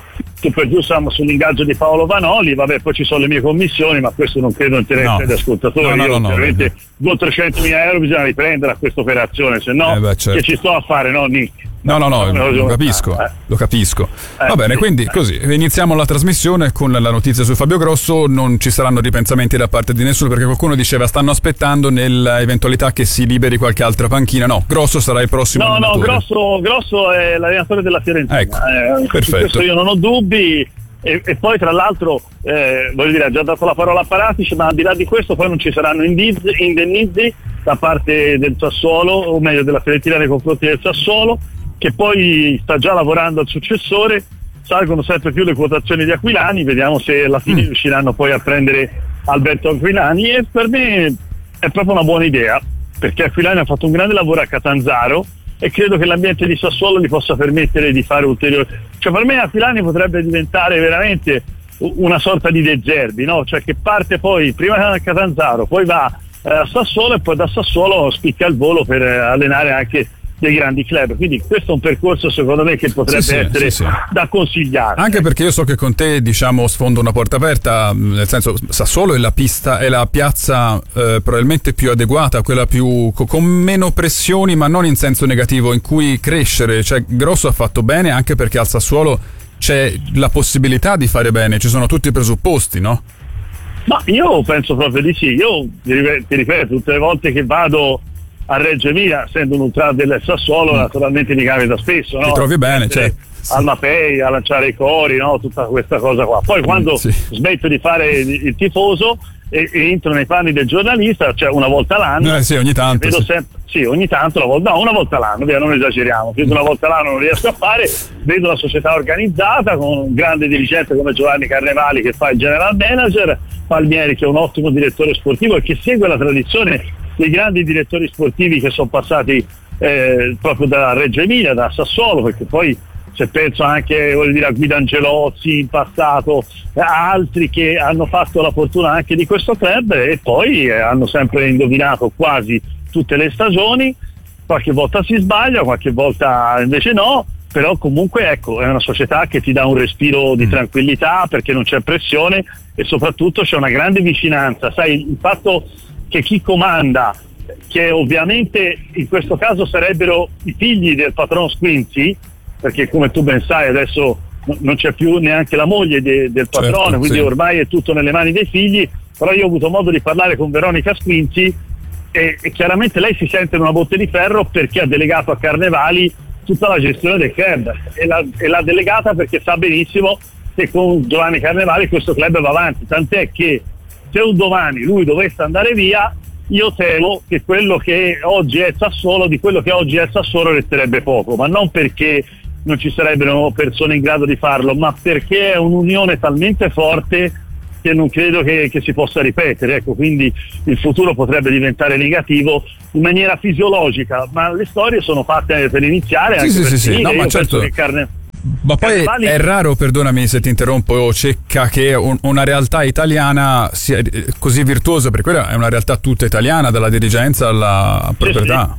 [SPEAKER 16] Tu per giù siamo sull'ingaggio di Paolo Vanoli, vabbè, poi ci sono le mie commissioni, ma questo non credo interessi no. agli ascoltatori. No, no,
[SPEAKER 15] Io,
[SPEAKER 16] no, ovviamente no, trecentomila euro bisogna riprendere a questa operazione, se no eh beh, certo. che ci sto a fare, no Nick?
[SPEAKER 15] No, no, no, lo capisco, eh. lo capisco. Eh, Va bene, sì, quindi eh. così, iniziamo la trasmissione con la notizia su Fabio Grosso. Non ci saranno ripensamenti da parte di nessuno, perché qualcuno diceva stanno aspettando nell'eventualità che si liberi qualche altra panchina. No, Grosso sarà il prossimo
[SPEAKER 16] No,
[SPEAKER 15] allenatore.
[SPEAKER 16] no, Grosso, Grosso è l'allenatore della Fiorentina.
[SPEAKER 15] Ecco,
[SPEAKER 16] eh,
[SPEAKER 15] perfetto.
[SPEAKER 16] Questo io non ho dubbi. E, e poi tra l'altro eh, voglio dire, ha già dato la parola a Paratici, ma al di là di questo poi non ci saranno indizi, indennizi da parte del Sassuolo, o meglio della Fiorentina nei confronti del Sassuolo, che poi sta già lavorando al successore. Salgono sempre più le quotazioni di Aquilani, vediamo se alla fine mm. riusciranno poi a prendere Alberto Aquilani, e per me è proprio una buona idea, perché Aquilani ha fatto un grande lavoro a Catanzaro e credo che l'ambiente di Sassuolo gli possa permettere di fare ulteriori, cioè per me Aquilani potrebbe diventare veramente una sorta di De Zerbi, no? Cioè che parte poi prima a Catanzaro, poi va eh, a Sassuolo, e poi da Sassuolo spicca il volo per eh, allenare anche dei grandi club, quindi questo è un percorso secondo me che potrebbe sì, essere sì, sì. da consigliare.
[SPEAKER 15] Anche perché io so che con te, diciamo, sfondo una porta aperta, nel senso Sassuolo è la pista, è la piazza eh, probabilmente più adeguata, quella più con meno pressioni, ma non in senso negativo, in cui crescere. Cioè Grosso ha fatto bene anche perché al Sassuolo c'è la possibilità di fare bene, ci sono tutti i presupposti, no?
[SPEAKER 16] Ma io penso proprio di sì. Io ti ripeto, tutte le volte che vado a Reggio Emilia, essendo un ultra del Sassuolo, mm. naturalmente mi capita spesso, no?
[SPEAKER 15] Ti trovi bene, cioè
[SPEAKER 16] al Mapei, a lanciare i cori, no? Tutta questa cosa qua. Poi quando sì. smetto di fare il tifoso e, e entro nei panni del giornalista, cioè una volta l'anno,
[SPEAKER 15] eh sì, ogni tanto
[SPEAKER 16] vedo
[SPEAKER 15] sì.
[SPEAKER 16] sempre, sì, ogni tanto, una volta, no, una volta l'anno, via, non esageriamo, più di una volta l'anno non riesco a fare, vedo la società organizzata con un grande dirigente come Giovanni Carnevali che fa il general manager, Palmieri che è un ottimo direttore sportivo e che segue la tradizione dei grandi direttori sportivi che sono passati eh, proprio da Reggio Emilia, da Sassuolo, perché poi se penso anche, voglio dire, a Guido Angelozzi in passato, a altri che hanno fatto la fortuna anche di questo club e poi eh, hanno sempre indovinato quasi tutte le stagioni. Qualche volta si sbaglia, qualche volta invece no, però comunque ecco, è una società che ti dà un respiro di tranquillità perché non c'è pressione e soprattutto c'è una grande vicinanza. Sai, il fatto che chi comanda, che ovviamente in questo caso sarebbero i figli del patrono Squinzi, perché come tu ben sai adesso non c'è più neanche la moglie de, del patrono, certo, quindi sì, ormai è tutto nelle mani dei figli, però io ho avuto modo di parlare con Veronica Squinzi e, e chiaramente lei si sente in una botte di ferro perché ha delegato a Carnevali tutta la gestione del club e, la, e l'ha delegata perché sa benissimo che con Giovanni Carnevali questo club va avanti, tant'è che se un domani lui dovesse andare via, io temo che quello che oggi è Sassuolo, di quello che oggi è Sassuolo resterebbe poco, ma non perché non ci sarebbero persone in grado di farlo, ma perché è un'unione talmente forte che non credo che, che si possa ripetere, ecco, quindi il futuro potrebbe diventare negativo in maniera fisiologica, ma le storie sono fatte per iniziare,
[SPEAKER 15] sì,
[SPEAKER 16] anche
[SPEAKER 15] sì,
[SPEAKER 16] per
[SPEAKER 15] sì, sì. No, ma certo.
[SPEAKER 16] Carne...
[SPEAKER 15] Ma poi Carnevali... è raro, perdonami se ti interrompo, Cecca, che un, una realtà italiana sia così virtuosa, perché quella è una realtà tutta italiana, dalla dirigenza alla proprietà.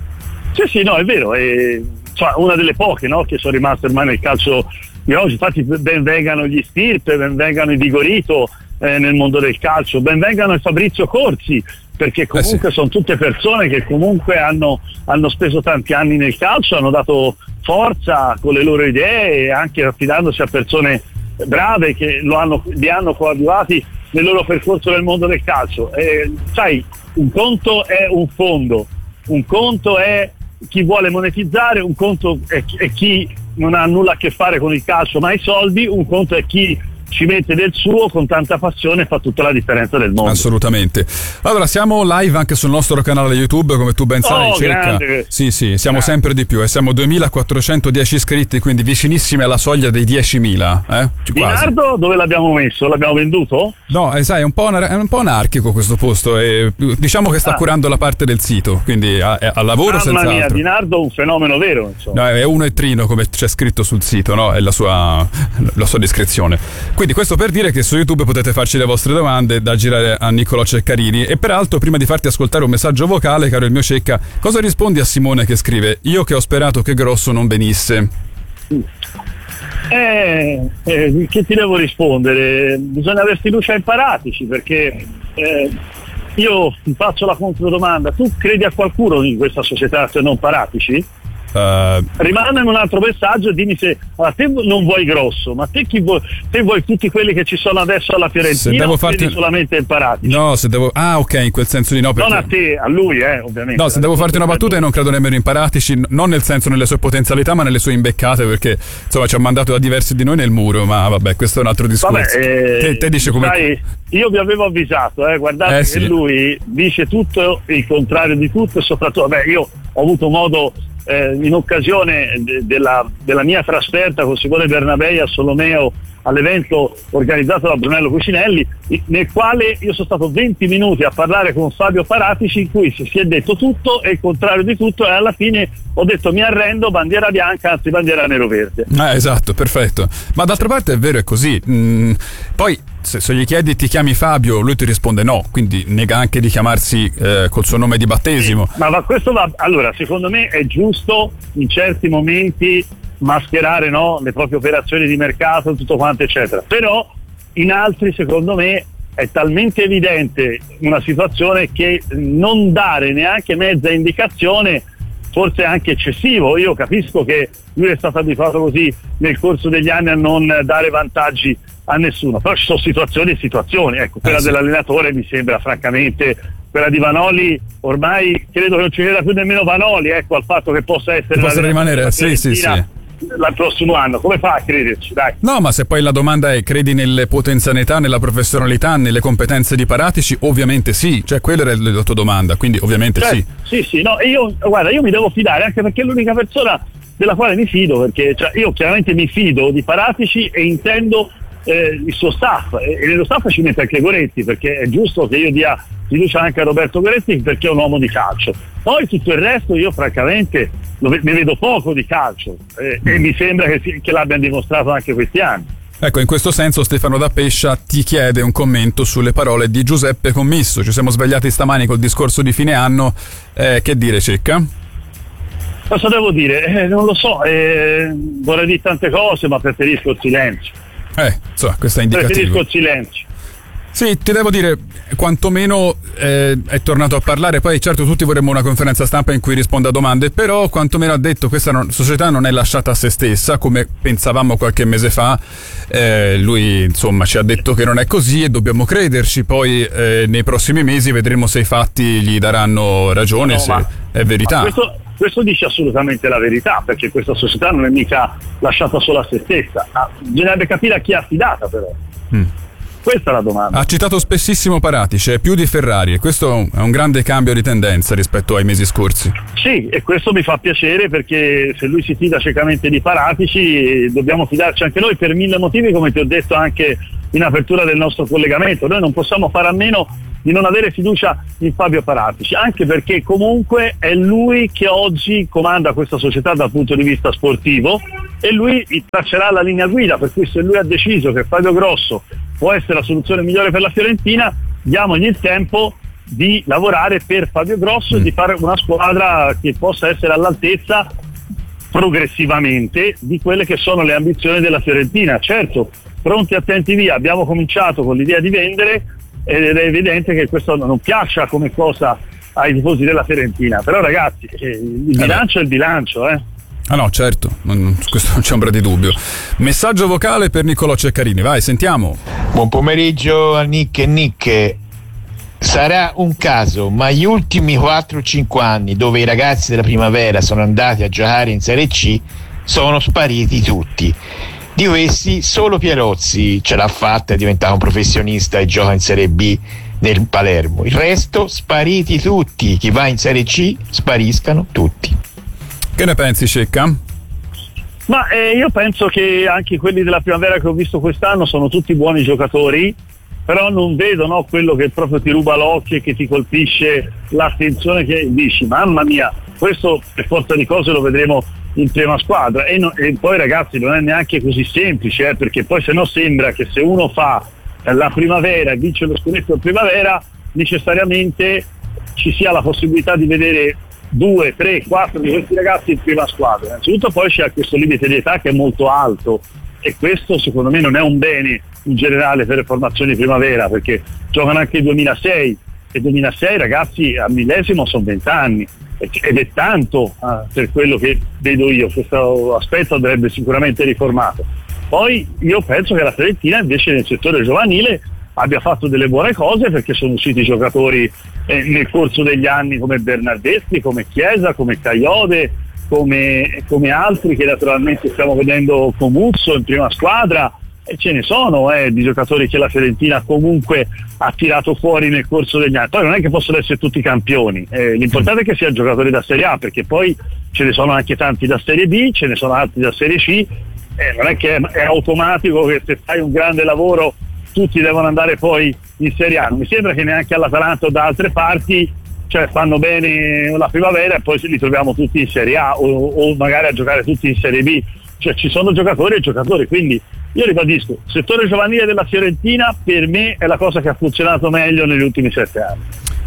[SPEAKER 16] Sì, sì, sì, no, è vero, è cioè, una delle poche, no, che sono rimaste ormai nel calcio di oggi. Infatti ben vengano gli Stirpe, ben vengano i Vigorito eh, nel mondo del calcio, ben vengano i Fabrizio Corsi, perché comunque eh sì, sono tutte persone che comunque hanno, hanno speso tanti anni nel calcio, hanno dato forza con le loro idee e anche affidandosi a persone brave che lo hanno, li hanno coadiuvati nel loro percorso nel mondo del calcio. E, sai, un conto è un fondo, un conto è chi vuole monetizzare, un conto è, è chi non ha nulla a che fare con il calcio ma i soldi, un conto è chi ci mette del suo con tanta passione e fa tutta la differenza del mondo.
[SPEAKER 15] Assolutamente. Allora siamo live anche sul nostro canale YouTube, come tu ben sai,
[SPEAKER 16] oh,
[SPEAKER 15] circa. Sì, sì, siamo grande, sempre di più e siamo duemilaquattrocentodieci iscritti, quindi vicinissimi alla soglia dei diecimila, eh?
[SPEAKER 16] Di Nardo dove l'abbiamo messo? L'abbiamo venduto?
[SPEAKER 15] No, eh, sai, è un po' anar- è un po' anarchico questo posto e diciamo che sta ah. curando la parte del sito, quindi al lavoro
[SPEAKER 16] Mamma
[SPEAKER 15] senz'altro.
[SPEAKER 16] Mia, Di Nardo è un fenomeno vero, insomma.
[SPEAKER 15] No, è uno e trino come c'è scritto sul sito, no? È la sua la sua descrizione. Quindi questo per dire che su YouTube potete farci le vostre domande da girare a Niccolò Ceccarini. E peraltro, prima di farti ascoltare un messaggio vocale, caro il mio Cecca, cosa rispondi a Simone che scrive: io che ho sperato che Grosso non venisse?
[SPEAKER 16] Eh, eh, che ti devo rispondere? Bisogna avere fiducia ai Paratici, perché eh, io ti faccio la controdomanda: tu credi a qualcuno in questa società se non Paratici?
[SPEAKER 15] Uh,
[SPEAKER 16] Rimandami un altro messaggio e dimmi se allora, te non vuoi Grosso, ma te chi vuoi? Te vuoi tutti quelli che ci sono adesso alla Fiorentina o farti... credi solamente in Paratici?
[SPEAKER 15] No, se devo ah ok, in quel senso di no, perché...
[SPEAKER 16] non a te, a lui eh ovviamente.
[SPEAKER 15] No, se devo farti una battuta e non credo nemmeno in Paratici, non nel senso nelle sue potenzialità ma nelle sue imbeccate, perché insomma ci ha mandato da diversi di noi nel muro, ma vabbè, questo è un altro discorso.
[SPEAKER 16] Vabbè, eh,
[SPEAKER 15] te, te dice come
[SPEAKER 16] sai, io vi avevo avvisato, eh, guardate
[SPEAKER 15] eh,
[SPEAKER 16] che
[SPEAKER 15] sì,
[SPEAKER 16] lui dice tutto il contrario di tutto e soprattutto vabbè, io ho avuto modo Eh, in occasione de- della, della mia trasferta con Simone Bernabei a Solomeo all'evento organizzato da Brunello Cucinelli, nel quale io sono stato venti minuti a parlare con Fabio Paratici, in cui si, si è detto tutto e il contrario di tutto, e alla fine ho detto mi arrendo, bandiera bianca, anzi bandiera nero-verde.
[SPEAKER 15] Ah, esatto, perfetto. Ma d'altra parte è vero, è così. Mm, poi se, se gli chiedi ti chiami Fabio, lui ti risponde no, quindi nega anche di chiamarsi eh, col suo nome di battesimo.
[SPEAKER 16] Sì, ma, ma questo va, allora secondo me è giusto in certi momenti mascherare, no, le proprie operazioni di mercato, tutto quanto eccetera, però in altri secondo me è talmente evidente una situazione che non dare neanche mezza indicazione forse è anche eccessivo. Io capisco che lui è stato abituato così nel corso degli anni a non dare vantaggi a nessuno, però ci sono situazioni e situazioni, ecco, quella eh sì. dell'allenatore mi sembra francamente, quella di Vanoli ormai credo che non ci veda più nemmeno Vanoli, ecco, al fatto che possa essere
[SPEAKER 15] possa rimanere, sì sì sì
[SPEAKER 16] l'al prossimo anno, come fa a crederci, dai?
[SPEAKER 15] No, ma se poi la domanda è credi nelle potenzialità, nella professionalità, nelle competenze di Paratici, ovviamente sì, cioè quella era la tua domanda, quindi ovviamente
[SPEAKER 16] cioè,
[SPEAKER 15] sì.
[SPEAKER 16] Sì, sì, no, io guarda, io mi devo fidare anche perché è l'unica persona della quale mi fido, perché cioè, io chiaramente mi fido di Paratici e intendo eh, il suo staff, e, e nello staff ci mette anche Goretti, perché è giusto che io dia fiducia anche a Roberto Goretti perché è un uomo di calcio. Poi tutto il resto io francamente lo, ne vedo poco di calcio eh, e mi sembra che, che l'abbiano dimostrato anche questi anni.
[SPEAKER 15] Ecco, in questo senso Stefano da Pescia ti chiede un commento sulle parole di Giuseppe Commisso. Ci siamo svegliati stamani col discorso di fine anno, eh, che dire Cecca?
[SPEAKER 16] Cosa devo dire? Eh, non lo so, eh, vorrei dire tante cose ma preferisco il silenzio.
[SPEAKER 15] Eh, insomma, questo è indicativo.
[SPEAKER 16] Preferisco il silenzio.
[SPEAKER 15] Sì, ti devo dire, quantomeno eh, è tornato a parlare, poi certo tutti vorremmo una conferenza stampa in cui risponda a domande, però quantomeno ha detto che questa non, società non è lasciata a se stessa, come pensavamo qualche mese fa, eh, lui insomma ci ha detto che non è così e dobbiamo crederci, poi eh, nei prossimi mesi vedremo se i fatti gli daranno ragione, no, se è verità.
[SPEAKER 16] Questo, questo dice assolutamente la verità, perché questa società non è mica lasciata solo a se stessa, ah, bisognerebbe capire a chi è affidata però. Mm. Questa è la domanda.
[SPEAKER 15] Ha citato spessissimo Paratici, è più di Ferrari, e questo è un grande cambio di tendenza rispetto ai mesi scorsi.
[SPEAKER 16] Sì, e questo mi fa piacere, perché se lui si fida ciecamente di Paratici dobbiamo fidarci anche noi per mille motivi, come ti ho detto anche in apertura del nostro collegamento. Noi non possiamo fare a meno di non avere fiducia in Fabio Paratici, anche perché comunque è lui che oggi comanda questa società dal punto di vista sportivo e lui traccerà la linea guida, per cui se lui ha deciso che Fabio Grosso può essere la soluzione migliore per la Fiorentina, diamogli il tempo di lavorare per Fabio Grosso e di fare una squadra che possa essere all'altezza progressivamente di quelle che sono le ambizioni della Fiorentina. Certo, pronti, attenti, via, abbiamo cominciato con l'idea di vendere ed è evidente che questo non piaccia come cosa ai tifosi della Fiorentina, però ragazzi il bilancio è il bilancio, eh.
[SPEAKER 15] Ah no, certo, non, su questo non c'è ombra di dubbio. Messaggio vocale per Niccolò Ceccarini, vai, sentiamo.
[SPEAKER 17] Buon pomeriggio a Nick e Nick. Sarà un caso, ma gli ultimi quattro cinque anni dove i ragazzi della Primavera sono andati a giocare in Serie C sono spariti tutti. Di questi solo Pierozzi ce l'ha fatta, è diventato un professionista e gioca in Serie B nel Palermo. Il resto spariti tutti, chi va in Serie C spariscano tutti.
[SPEAKER 15] Che ne pensi, Cecca?
[SPEAKER 16] Ma eh, io penso che anche quelli della Primavera che ho visto quest'anno sono tutti buoni giocatori, però non vedo, no, quello che proprio ti ruba l'occhio e che ti colpisce l'attenzione, che dici mamma mia, questo per forza di cose lo vedremo in prima squadra. E, no, e poi ragazzi non è neanche così semplice, eh, perché poi se no sembra che se uno fa la Primavera e vince lo scudetto in Primavera necessariamente ci sia la possibilità di vedere due, tre, quattro di questi ragazzi in prima squadra. Innanzitutto poi c'è questo limite di età che è molto alto e questo secondo me non è un bene in generale per le formazioni Primavera, perché giocano anche il duemilasei e duemilasei ragazzi a millesimo sono vent'anni ed è tanto eh, per quello che vedo io. Questo aspetto andrebbe sicuramente riformato. Poi io penso che la Fiorentina invece nel settore giovanile abbia fatto delle buone cose, perché sono usciti giocatori eh, nel corso degli anni come Bernardeschi, come Chiesa, come Caiode, come, come altri che naturalmente stiamo vedendo Comuzzo in prima squadra, e ce ne sono eh, di giocatori che la Fiorentina comunque ha tirato fuori nel corso degli anni. Poi non è che possono essere tutti campioni, eh, l'importante è che siano giocatori da Serie A, perché poi ce ne sono anche tanti da Serie B, ce ne sono altri da Serie C, eh, non è che è, è automatico che se fai un grande lavoro tutti devono andare poi in Serie A. Non mi sembra che neanche all'Atalanta o da altre parti, cioè fanno bene la Primavera e poi li troviamo tutti in Serie A o, o magari a giocare tutti in Serie B. Cioè ci sono giocatori e giocatori, quindi io ribadisco, il settore giovanile della Fiorentina per me è la cosa che ha funzionato meglio negli ultimi sette anni.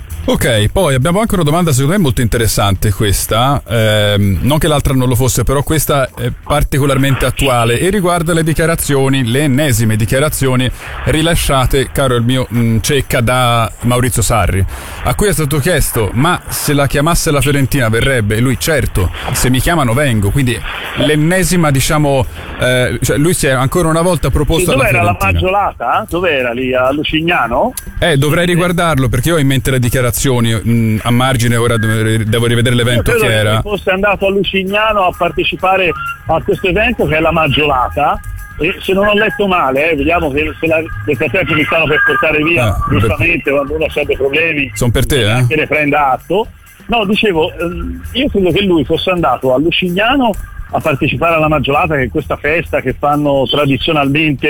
[SPEAKER 15] Ok, poi abbiamo anche una domanda secondo me molto interessante questa, ehm, non che l'altra non lo fosse, però questa è particolarmente attuale e riguarda le dichiarazioni, le ennesime dichiarazioni rilasciate, caro il mio mh, Cecca, da Maurizio Sarri, a cui è stato chiesto ma se la chiamasse la Fiorentina verrebbe, e lui certo, se mi chiamano vengo, quindi l'ennesima diciamo, eh, cioè lui si è ancora una volta proposto alla Fiorentina.
[SPEAKER 16] Dov'era la Maggiolata? Dov'era lì a Lucignano?
[SPEAKER 15] Eh, dovrei riguardarlo perché io ho in mente le dichiarazioni Mh, a margine, ora devo rivedere l'evento che era.
[SPEAKER 16] Che fosse andato a Lucignano a partecipare a questo evento che è la Maggiolata, e se non ho letto male, eh, vediamo che se la, nel frattempo mi stanno per portare via, ah, giustamente per... quando uno ha dei problemi
[SPEAKER 15] sono per te, eh?
[SPEAKER 16] che ne prenda atto. No, dicevo, io credo che lui fosse andato a Lucignano a partecipare alla Maggiolata, che è questa festa che fanno tradizionalmente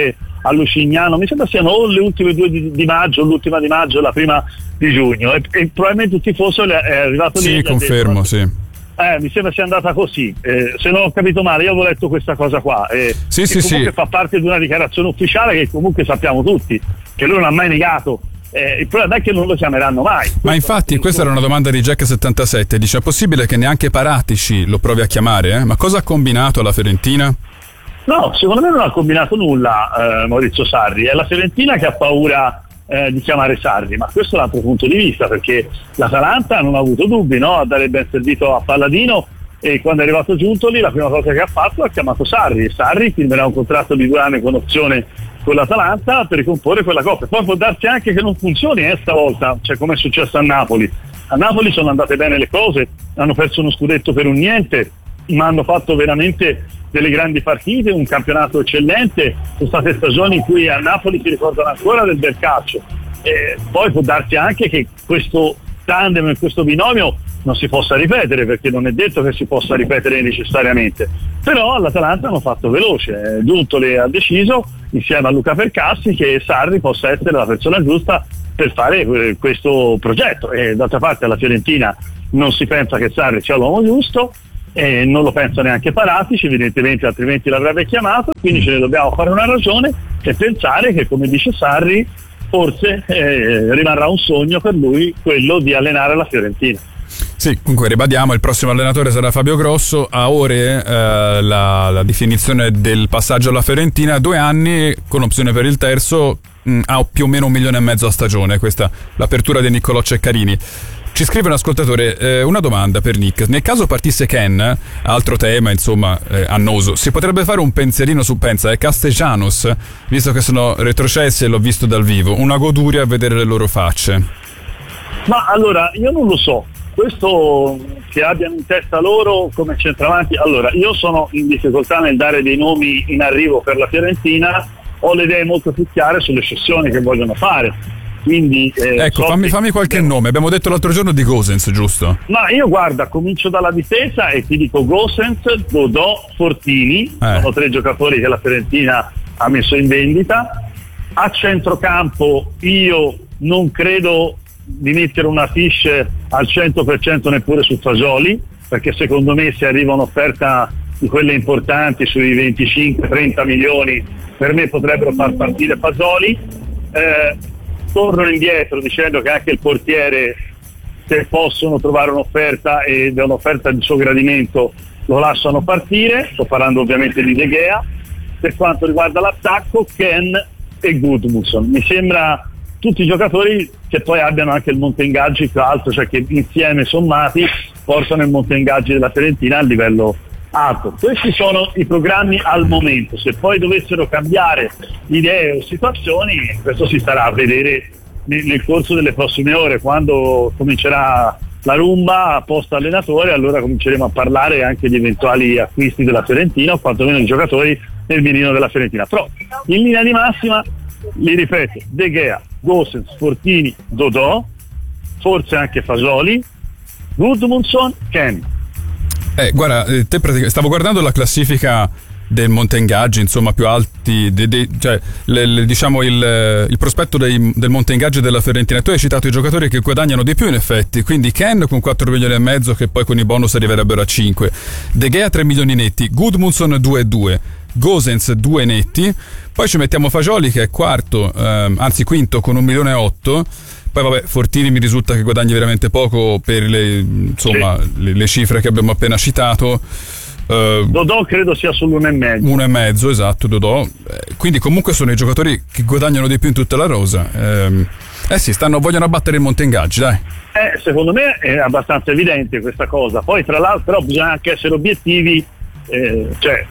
[SPEAKER 16] a Lucignano, mi sembra siano o le ultime due di, di maggio, l'ultima di maggio e la prima di giugno, e, e probabilmente il tifoso è arrivato lì.
[SPEAKER 15] Sì, confermo,
[SPEAKER 16] detto,
[SPEAKER 15] sì.
[SPEAKER 16] Eh, mi sembra sia andata così, eh, se non ho capito male, io avevo letto questa cosa qua, eh,
[SPEAKER 15] sì,
[SPEAKER 16] che
[SPEAKER 15] sì,
[SPEAKER 16] comunque
[SPEAKER 15] sì.
[SPEAKER 16] fa parte di una dichiarazione ufficiale che comunque sappiamo tutti, che lui non ha mai negato. Eh, il problema è che non lo chiameranno mai.
[SPEAKER 15] Ma
[SPEAKER 16] Questo
[SPEAKER 15] infatti questa era una domanda di Jack settantasette, dice: è possibile che neanche Paratici lo provi a chiamare? Eh? Ma cosa ha combinato la Fiorentina?
[SPEAKER 16] No, secondo me non ha combinato nulla eh, Maurizio Sarri, è la Fiorentina che ha paura eh, di chiamare Sarri, ma questo è l'altro punto di vista, perché l'Atalanta non ha avuto dubbi, no? A dare ben servito a Palladino, e quando è arrivato Giuntoli la prima cosa che ha fatto è chiamato Sarri, e Sarri firmerà un contratto di due anni con opzione con l'Atalanta per ricomporre quella coppia. Poi può darsi anche che non funzioni eh, stavolta, cioè come è successo a Napoli. A Napoli sono andate bene le cose, hanno perso uno scudetto per un niente, ma hanno fatto veramente delle grandi partite, un campionato eccellente, sono state stagioni in cui a Napoli si ricordano ancora del bel calcio. E poi può darsi anche che questo tandem e questo binomio non si possa ripetere, perché non è detto che si possa ripetere necessariamente, però all'Atalanta hanno fatto veloce, Giuntoli ha deciso insieme a Luca Percassi che Sarri possa essere la persona giusta per fare questo progetto, e d'altra parte alla Fiorentina non si pensa che Sarri sia l'uomo giusto, e non lo pensa neanche Paratici evidentemente, altrimenti l'avrebbe chiamato, quindi ce ne dobbiamo fare una ragione e pensare che, come dice Sarri, forse eh, rimarrà un sogno per lui quello di allenare la Fiorentina.
[SPEAKER 15] Sì, comunque ribadiamo, il prossimo allenatore sarà Fabio Grosso, a ore eh, la, la definizione del passaggio alla Fiorentina, due anni con opzione per il terzo, mh, a più o meno un milione e mezzo a stagione, questa l'apertura di Niccolò Ceccarini. Ci scrive un ascoltatore, eh, una domanda per Nick: nel caso partisse Ken, altro tema insomma eh, annoso, si potrebbe fare un pensierino su, pensa, eh, Castellanos, visto che sono retrocessi e l'ho visto dal vivo, una goduria a vedere le loro facce.
[SPEAKER 16] Ma allora, io non lo so, questo che abbiano in testa loro come centravanti, allora io sono in difficoltà nel dare dei nomi in arrivo per la Fiorentina, ho le idee molto più chiare sulle cessioni che vogliono fare. Quindi, eh,
[SPEAKER 15] ecco,
[SPEAKER 16] so
[SPEAKER 15] fammi,
[SPEAKER 16] che...
[SPEAKER 15] fammi qualche nome. Abbiamo detto l'altro giorno di Gosens, giusto?
[SPEAKER 16] Ma io guarda, comincio dalla difesa e ti dico Gosens, Dodò, Fortini, eh. sono tre giocatori che la Fiorentina ha messo in vendita. A centrocampo io non credo di mettere una fiche al cento per cento neppure su Fasoli, perché secondo me se arriva un'offerta di quelle importanti sui venticinque trenta milioni, per me potrebbero far partire Fasoli. Eh, torno indietro dicendo che anche il portiere, se possono trovare un'offerta ed è un'offerta di suo gradimento, lo lasciano partire. Sto parlando ovviamente di De Gea. Per quanto riguarda l'attacco, Ken e Gudmundsson mi sembra tutti i giocatori che poi abbiano anche il monte ingaggi più alto, cioè che insieme sommati portano il monte ingaggi della Fiorentina a livello alto. Questi sono i programmi al momento, se poi dovessero cambiare idee o situazioni, questo si starà a vedere nel, nel corso delle prossime ore, quando comincerà la rumba post allenatore, allora cominceremo a parlare anche di eventuali acquisti della Fiorentina o quantomeno di giocatori nel mirino della Fiorentina. Però in linea di massima, li ripeto, De Gea, Gosens, Fortini, Dodò, forse anche Fasoli, Gudmundsson, Ken.
[SPEAKER 15] Eh, guarda, te pratic- stavo guardando la classifica del monte ingaggi, insomma, più alti, de- de- cioè le, le, diciamo il, il prospetto dei, del monte ingaggi della Fiorentina. Tu hai citato i giocatori che guadagnano di più, in effetti, quindi Ken con quattro milioni e mezzo, che poi con i bonus arriverebbero a cinque, De Gea tre milioni netti, Gudmundsson due e due, Gosens due netti, poi ci mettiamo Fasoli che è quarto, ehm, anzi quinto con un milione e otto. Poi vabbè, Fortini mi risulta che guadagni veramente poco per le, insomma, sì. le, le cifre che abbiamo appena citato. Uh,
[SPEAKER 16] Dodò credo sia sull'uno e mezzo.
[SPEAKER 15] Uno e mezzo, esatto, Dodò. Eh, quindi comunque sono i giocatori che guadagnano di più in tutta la rosa. Eh, eh sì, stanno, vogliono abbattere il monte ingaggi, dai.
[SPEAKER 16] Eh, secondo me è abbastanza evidente questa cosa. Poi tra l'altro però bisogna anche essere obiettivi, eh, cioè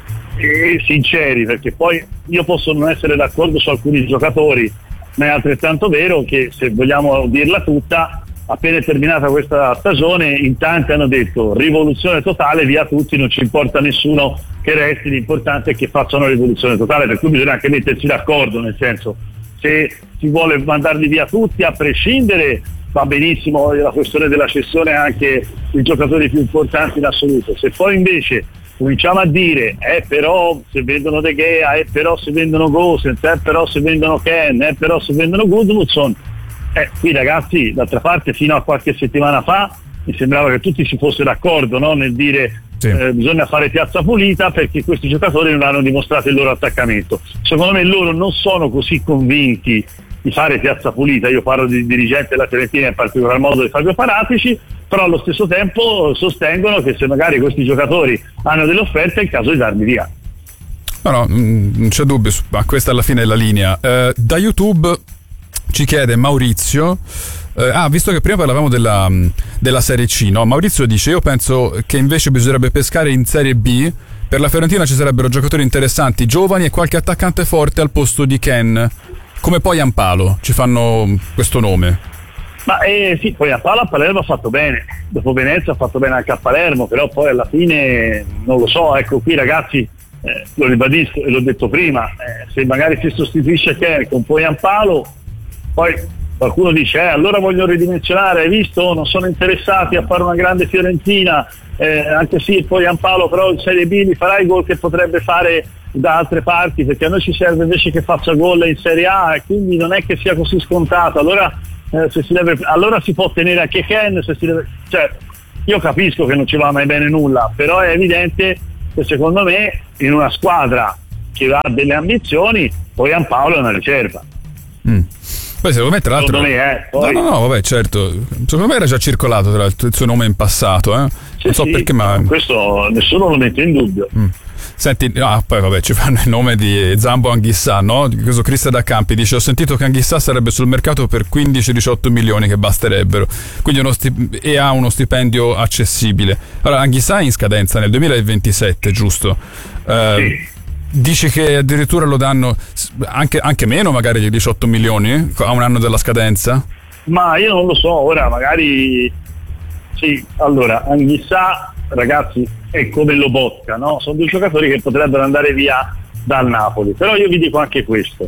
[SPEAKER 16] e sinceri, perché poi io posso non essere d'accordo su alcuni giocatori, ma è altrettanto vero che, se vogliamo dirla tutta, appena è terminata questa stagione in tanti hanno detto rivoluzione totale, via tutti, non ci importa nessuno che resti, l'importante è che facciano rivoluzione totale, per cui bisogna anche metterci d'accordo, nel senso, se si vuole mandarli via tutti a prescindere va benissimo la questione della cessione anche i giocatori più importanti in assoluto, se poi invece cominciamo a dire eh però se vendono De Gea, eh però se vendono Gosens, eh però se vendono Ken, eh però se vendono Gudmundsson, eh qui ragazzi, d'altra parte fino a qualche settimana fa mi sembrava che tutti si fossero d'accordo, no? Nel dire sì. eh, bisogna fare piazza pulita perché questi giocatori non hanno dimostrato il loro attaccamento. Secondo me loro non sono così convinti di fare piazza pulita, io parlo di dirigente della Fiorentina, in particolar modo di Fabio Paratici, però allo stesso tempo sostengono che se magari questi giocatori hanno delle offerte è il caso di darli via.
[SPEAKER 15] No, no, non c'è dubbio, ma questa alla fine è la linea. Eh, da YouTube ci chiede Maurizio, eh, ah, visto che prima parlavamo della, della Serie C, no? Maurizio dice: io penso che invece bisognerebbe pescare in Serie B. Per la Fiorentina ci sarebbero giocatori interessanti, giovani e qualche attaccante forte al posto di Ken, come poi Ampalo, ci fanno questo nome.
[SPEAKER 16] Ma eh, sì, poi Ampalo a Palermo ha fatto bene, dopo Venezia ha fatto bene anche a Palermo, però poi alla fine non lo so, ecco qui ragazzi, eh, lo ribadisco e l'ho detto prima, eh, se magari si sostituisce Ken con poi Ampalo, poi qualcuno dice eh, allora voglio ridimensionare, hai visto, non sono interessati a fare una grande Fiorentina, eh, anche sì, poi Ampalo però in Serie B mi farà i gol che potrebbe fare da altre parti, perché a noi ci serve invece che faccia gol in Serie A e quindi non è che sia così scontato, allora eh, se si deve, allora si può tenere anche Ken, se si deve, cioè io capisco che non ci va mai bene nulla, però è evidente che secondo me in una squadra che ha delle ambizioni poi Ampalo è una riserva.
[SPEAKER 15] mm. Poi secondo me tra l'altro
[SPEAKER 16] me, eh, poi...
[SPEAKER 15] no no no vabbè certo, secondo me era già circolato tra l'altro il suo nome in passato, eh?
[SPEAKER 16] sì,
[SPEAKER 15] non so
[SPEAKER 16] sì,
[SPEAKER 15] perché, ma
[SPEAKER 16] questo nessuno lo mette in dubbio.
[SPEAKER 15] mm. Senti, ah, poi vabbè ci fanno il nome di Zambo Anghissà, no? Questo Cristian da Campi dice: ho sentito che Anghissà sarebbe sul mercato per quindici diciotto milioni che basterebbero, quindi uno stip- e ha uno stipendio accessibile. Allora Anghissà è in scadenza nel duemilaventisette, giusto? Eh,
[SPEAKER 16] sì.
[SPEAKER 15] Dici che addirittura lo danno anche, anche meno magari di diciotto milioni a un anno della scadenza?
[SPEAKER 16] Ma io non lo so, ora magari sì, allora Anghissà ragazzi è come Lobotka, no? Sono due giocatori che potrebbero andare via dal Napoli, però io vi dico anche questo: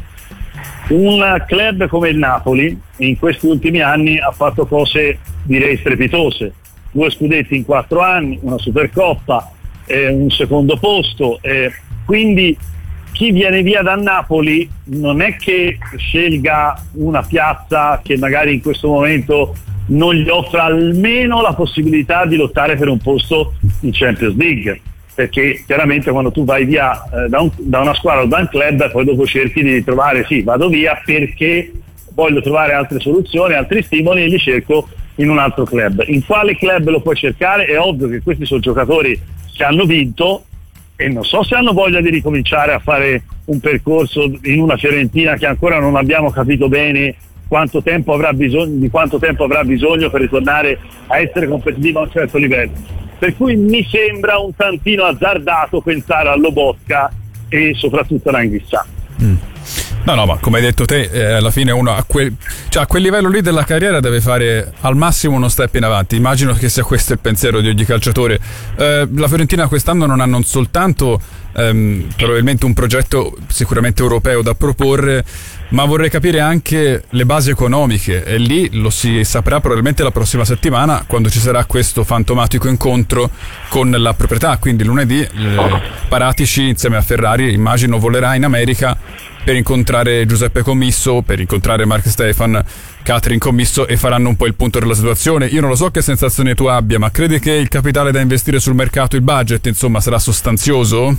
[SPEAKER 16] un club come il Napoli in questi ultimi anni ha fatto cose direi strepitose, due scudetti in quattro anni, una Supercoppa, eh, un secondo posto, eh, quindi chi viene via da Napoli non è che scelga una piazza che magari in questo momento non gli offra almeno la possibilità di lottare per un posto in Champions League, perché chiaramente quando tu vai via eh, da, un, da una squadra o da un club poi dopo cerchi di ritrovare, sì, vado via perché voglio trovare altre soluzioni, altri stimoli e li cerco in un altro club. In quale club lo puoi cercare? È ovvio che questi sono giocatori che hanno vinto e non so se hanno voglia di ricominciare a fare un percorso in una Fiorentina che ancora non abbiamo capito bene quanto tempo avrà bisogno, di quanto tempo avrà bisogno per ritornare a essere competitivo a un certo livello. Per cui mi sembra un tantino azzardato pensare a Lobotka e soprattutto a Anghissà.
[SPEAKER 15] Mm. No, no, ma come hai detto te, eh, alla fine uno a quel, cioè a quel livello lì della carriera deve fare al massimo uno step in avanti. Immagino che sia questo il pensiero di ogni calciatore. Eh, la Fiorentina quest'anno non ha non soltanto ehm, probabilmente un progetto sicuramente europeo da proporre, ma vorrei capire anche le basi economiche, e lì lo si saprà probabilmente la prossima settimana quando ci sarà questo fantomatico incontro con la proprietà. Quindi lunedì eh, Paratici insieme a Ferrari immagino volerà in America per incontrare Giuseppe Commisso, per incontrare Mark Stefan, Catherine Commisso, e faranno un po' il punto della situazione. Io non lo so che sensazione tu abbia, ma credi che il capitale da investire sul mercato, il budget insomma, sarà sostanzioso?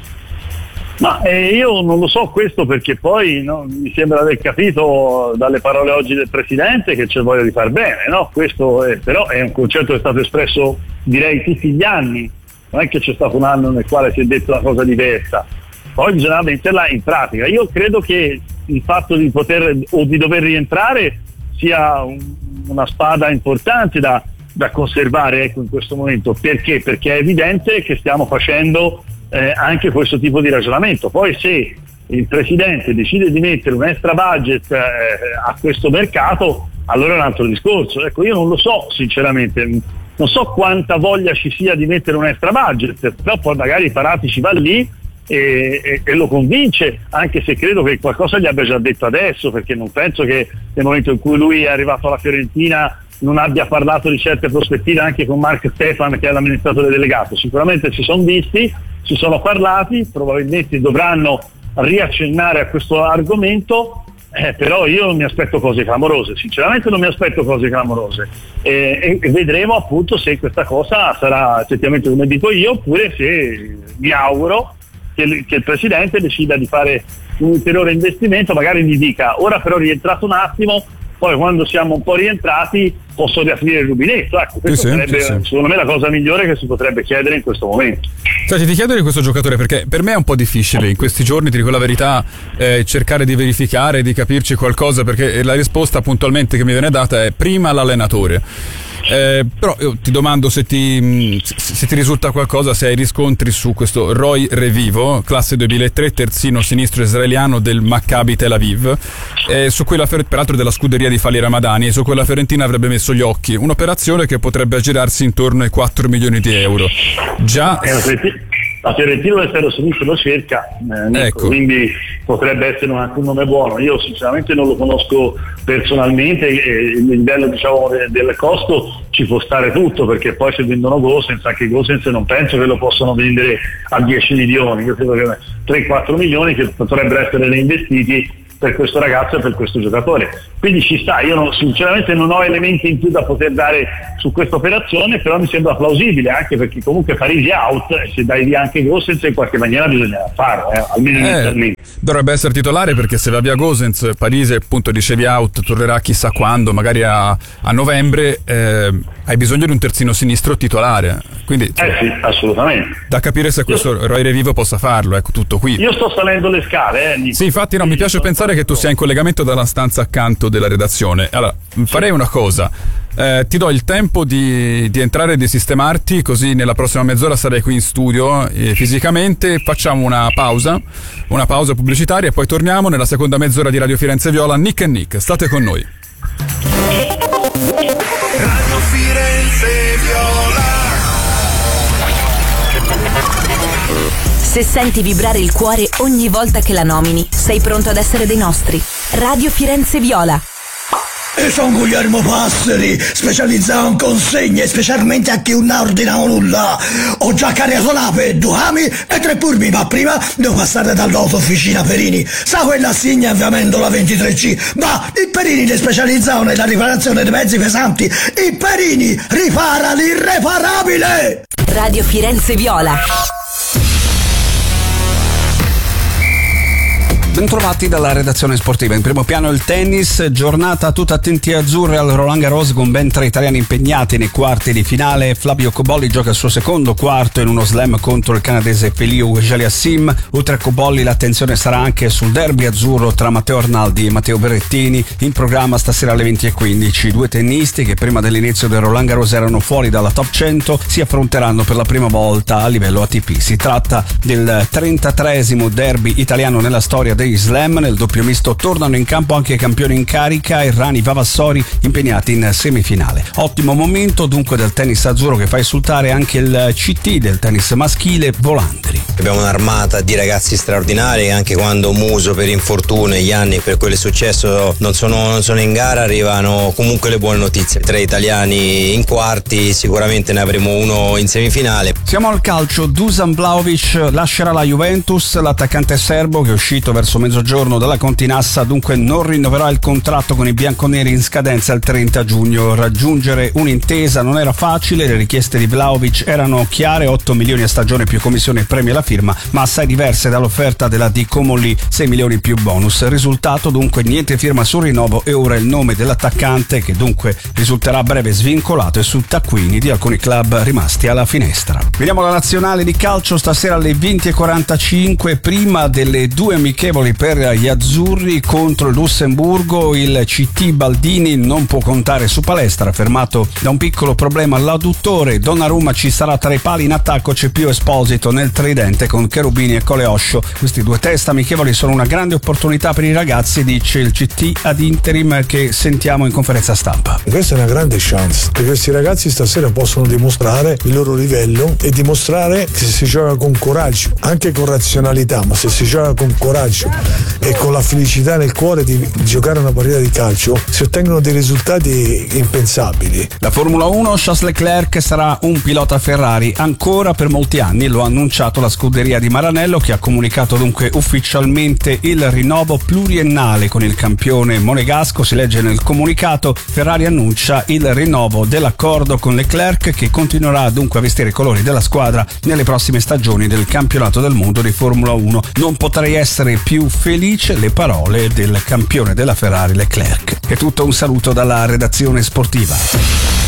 [SPEAKER 16] Ma eh, io non lo so questo, perché poi no, mi sembra aver capito dalle parole oggi del Presidente che c'è voglia di far bene, no? Questo è, però è un concetto che è stato espresso direi tutti gli anni, non è che c'è stato un anno nel quale si è detto una cosa diversa, poi bisogna metterla in pratica. Io credo che il fatto di poter o di dover rientrare sia un, una spada importante da, da conservare, ecco, in questo momento. Perché? Perché è evidente che stiamo facendo Eh, anche questo tipo di ragionamento. Poi se il Presidente decide di mettere un extra budget eh, a questo mercato, allora è un altro discorso. Ecco, io non lo so sinceramente, non so quanta voglia ci sia di mettere un extra budget, però poi magari Paratici va lì e, e, e lo convince, anche se credo che qualcosa gli abbia già detto adesso, perché non penso che nel momento in cui lui è arrivato alla Fiorentina non abbia parlato di certe prospettive anche con Mark Stefan, che è l'amministratore delegato. Sicuramente si sono visti, si sono parlati, probabilmente dovranno riaccennare a questo argomento, eh, però io non mi aspetto cose clamorose, sinceramente non mi aspetto cose clamorose, e, e vedremo appunto se questa cosa sarà effettivamente come dico io, oppure se mi auguro che il, che il Presidente decida di fare un ulteriore investimento, magari gli dica ora però rientrato un attimo, poi quando siamo un po' rientrati posso riaprire il rubinetto. Ecco, questo
[SPEAKER 15] sì,
[SPEAKER 16] sarebbe
[SPEAKER 15] sì, sì.
[SPEAKER 16] secondo me la cosa migliore che si potrebbe chiedere in questo momento.
[SPEAKER 15] Senti, ti chiedo di questo giocatore perché per me è un po' difficile in questi giorni, ti dico la verità, eh, cercare di verificare, di capirci qualcosa, perché la risposta puntualmente che mi viene data è prima l'allenatore. Eh, però io ti domando se ti, se ti risulta qualcosa, se hai riscontri su questo Roy Revivo, classe duemilatré, terzino sinistro israeliano del Maccabi Tel Aviv, eh, su cui la, peraltro della scuderia di Fali Ramadani, e su cui la Fiorentina avrebbe messo gli occhi, un'operazione che potrebbe aggirarsi intorno ai quattro milioni di euro. Già
[SPEAKER 16] la Fiorentina l'esterno sinistro lo cerca, eh, ecco. Quindi potrebbe essere anche un nome buono. Io sinceramente non lo conosco personalmente, e il livello diciamo del costo ci può stare tutto, perché poi se vendono Gosens, anche Gosens non penso che lo possano vendere a dieci milioni, io credo che tre quattro milioni che potrebbero essere reinvestiti per questo ragazzo e per questo giocatore, quindi ci sta. Io non, sinceramente non ho elementi in più da poter dare su questa operazione, però mi sembra plausibile, anche perché comunque Parisi out, e se dai via anche Gosens in qualche maniera bisogna farlo, eh, almeno
[SPEAKER 15] eh,
[SPEAKER 16] lì.
[SPEAKER 15] Dovrebbe essere titolare, perché se va via Gosens, Parisi appunto dicevi out, tornerà chissà quando, magari a, a novembre, eh, hai bisogno di un terzino sinistro titolare, quindi
[SPEAKER 16] eh sì, assolutamente,
[SPEAKER 15] da capire se questo io, Roy Revivo possa farlo, ecco, tutto qui.
[SPEAKER 16] Io sto salendo le scale, eh,
[SPEAKER 15] sì, infatti no, mi piace pensare che tu sia in collegamento dalla stanza accanto della redazione. Allora, farei una cosa, eh, ti do il tempo di, di entrare e di sistemarti, così nella prossima mezz'ora sarai qui in studio eh, fisicamente. Facciamo una pausa, una pausa pubblicitaria, e poi torniamo nella seconda mezz'ora di Radio Firenze Viola. Nick e Nick, state con noi.
[SPEAKER 4] Radio Firenze Viola.
[SPEAKER 5] Se senti vibrare il cuore ogni volta che la nomini, sei pronto ad essere dei nostri. Radio Firenze Viola.
[SPEAKER 18] E sono Guglielmo Passeri, specializzato in consegne, specialmente a chi non ordina nulla. Ho già caricato l'ape, due ami e tre purmi, ma prima devo passare dall'autofficina Perini. Sa quella assegna avviamento la ventitré C? Ma i Perini ne specializzano nella riparazione dei mezzi pesanti. I Perini ripara l'irreparabile!
[SPEAKER 5] Radio Firenze Viola.
[SPEAKER 10] Bentrovati dalla redazione sportiva. In primo piano il tennis, giornata tutta attenti azzurre al Roland Garros con ben tre italiani impegnati nei quarti di finale. Flavio Cobolli gioca il suo secondo quarto in uno slam contro il canadese Feliu Auger-Aliassime. Oltre a Cobolli l'attenzione sarà anche sul derby azzurro tra Matteo Arnaldi e Matteo Berrettini, in programma stasera alle venti e quindici. Due tennisti che prima dell'inizio del Roland Garros erano fuori dalla top cento si affronteranno per la prima volta a livello A T P. Si tratta del trentatreesimo derby italiano nella storia dei slam. Nel doppio misto tornano in campo anche i campioni in carica, Errani Vavassori, impegnati in semifinale. Ottimo momento dunque del tennis azzurro, che fa esultare anche il C T del tennis maschile, Volandri.
[SPEAKER 19] Abbiamo un'armata di ragazzi straordinari, anche quando Muso per infortunio, gli anni per quello è successo non sono, non sono in gara, arrivano comunque le buone notizie. Tre italiani in quarti, sicuramente ne avremo uno in semifinale.
[SPEAKER 10] Siamo al calcio. Dusan Vlahovic lascerà la Juventus. L'attaccante serbo, che è uscito verso mezzogiorno dalla Continassa, dunque non rinnoverà il contratto con i bianconeri in scadenza il trenta giugno. Raggiungere un'intesa non era facile, le richieste di Vlahovic erano chiare: otto milioni a stagione più commissione e premi alla firma, ma assai diverse dall'offerta della di Comolli, sei milioni più bonus. Risultato dunque niente firma sul rinnovo, e ora il nome dell'attaccante, che dunque risulterà a breve svincolato, è su taccuini di alcuni club rimasti alla finestra. Vediamo la nazionale di calcio stasera alle venti e quarantacinque, prima delle due amichevoli per gli azzurri contro il Lussemburgo. Il C T Baldini non può contare su Palestra, fermato da un piccolo problema all'adduttore. Donnarumma ci sarà tra i pali, in attacco c'è Pio Esposito nel tridente con Cherubini e Coleoscio. Questi due test amichevoli sono una grande opportunità per i ragazzi, dice il C T ad interim, che sentiamo in conferenza stampa.
[SPEAKER 20] Questa è una grande chance, perché questi ragazzi stasera possono dimostrare il loro livello e dimostrare che se si gioca con coraggio, anche con razionalità, ma se si gioca con coraggio e con la felicità nel cuore di giocare una partita di calcio si ottengono dei risultati impensabili.
[SPEAKER 10] La Formula uno, Charles Leclerc sarà un pilota Ferrari ancora per molti anni, lo ha annunciato la scuderia di Maranello, che ha comunicato dunque ufficialmente il rinnovo pluriennale con il campione monegasco. Si legge nel comunicato: Ferrari annuncia il rinnovo dell'accordo con Leclerc, che continuerà dunque a vestire i colori della squadra nelle prossime stagioni del campionato del mondo di Formula uno. Non potrei essere più felice, le parole del campione della Ferrari Leclerc. È tutto, un saluto dalla redazione sportiva.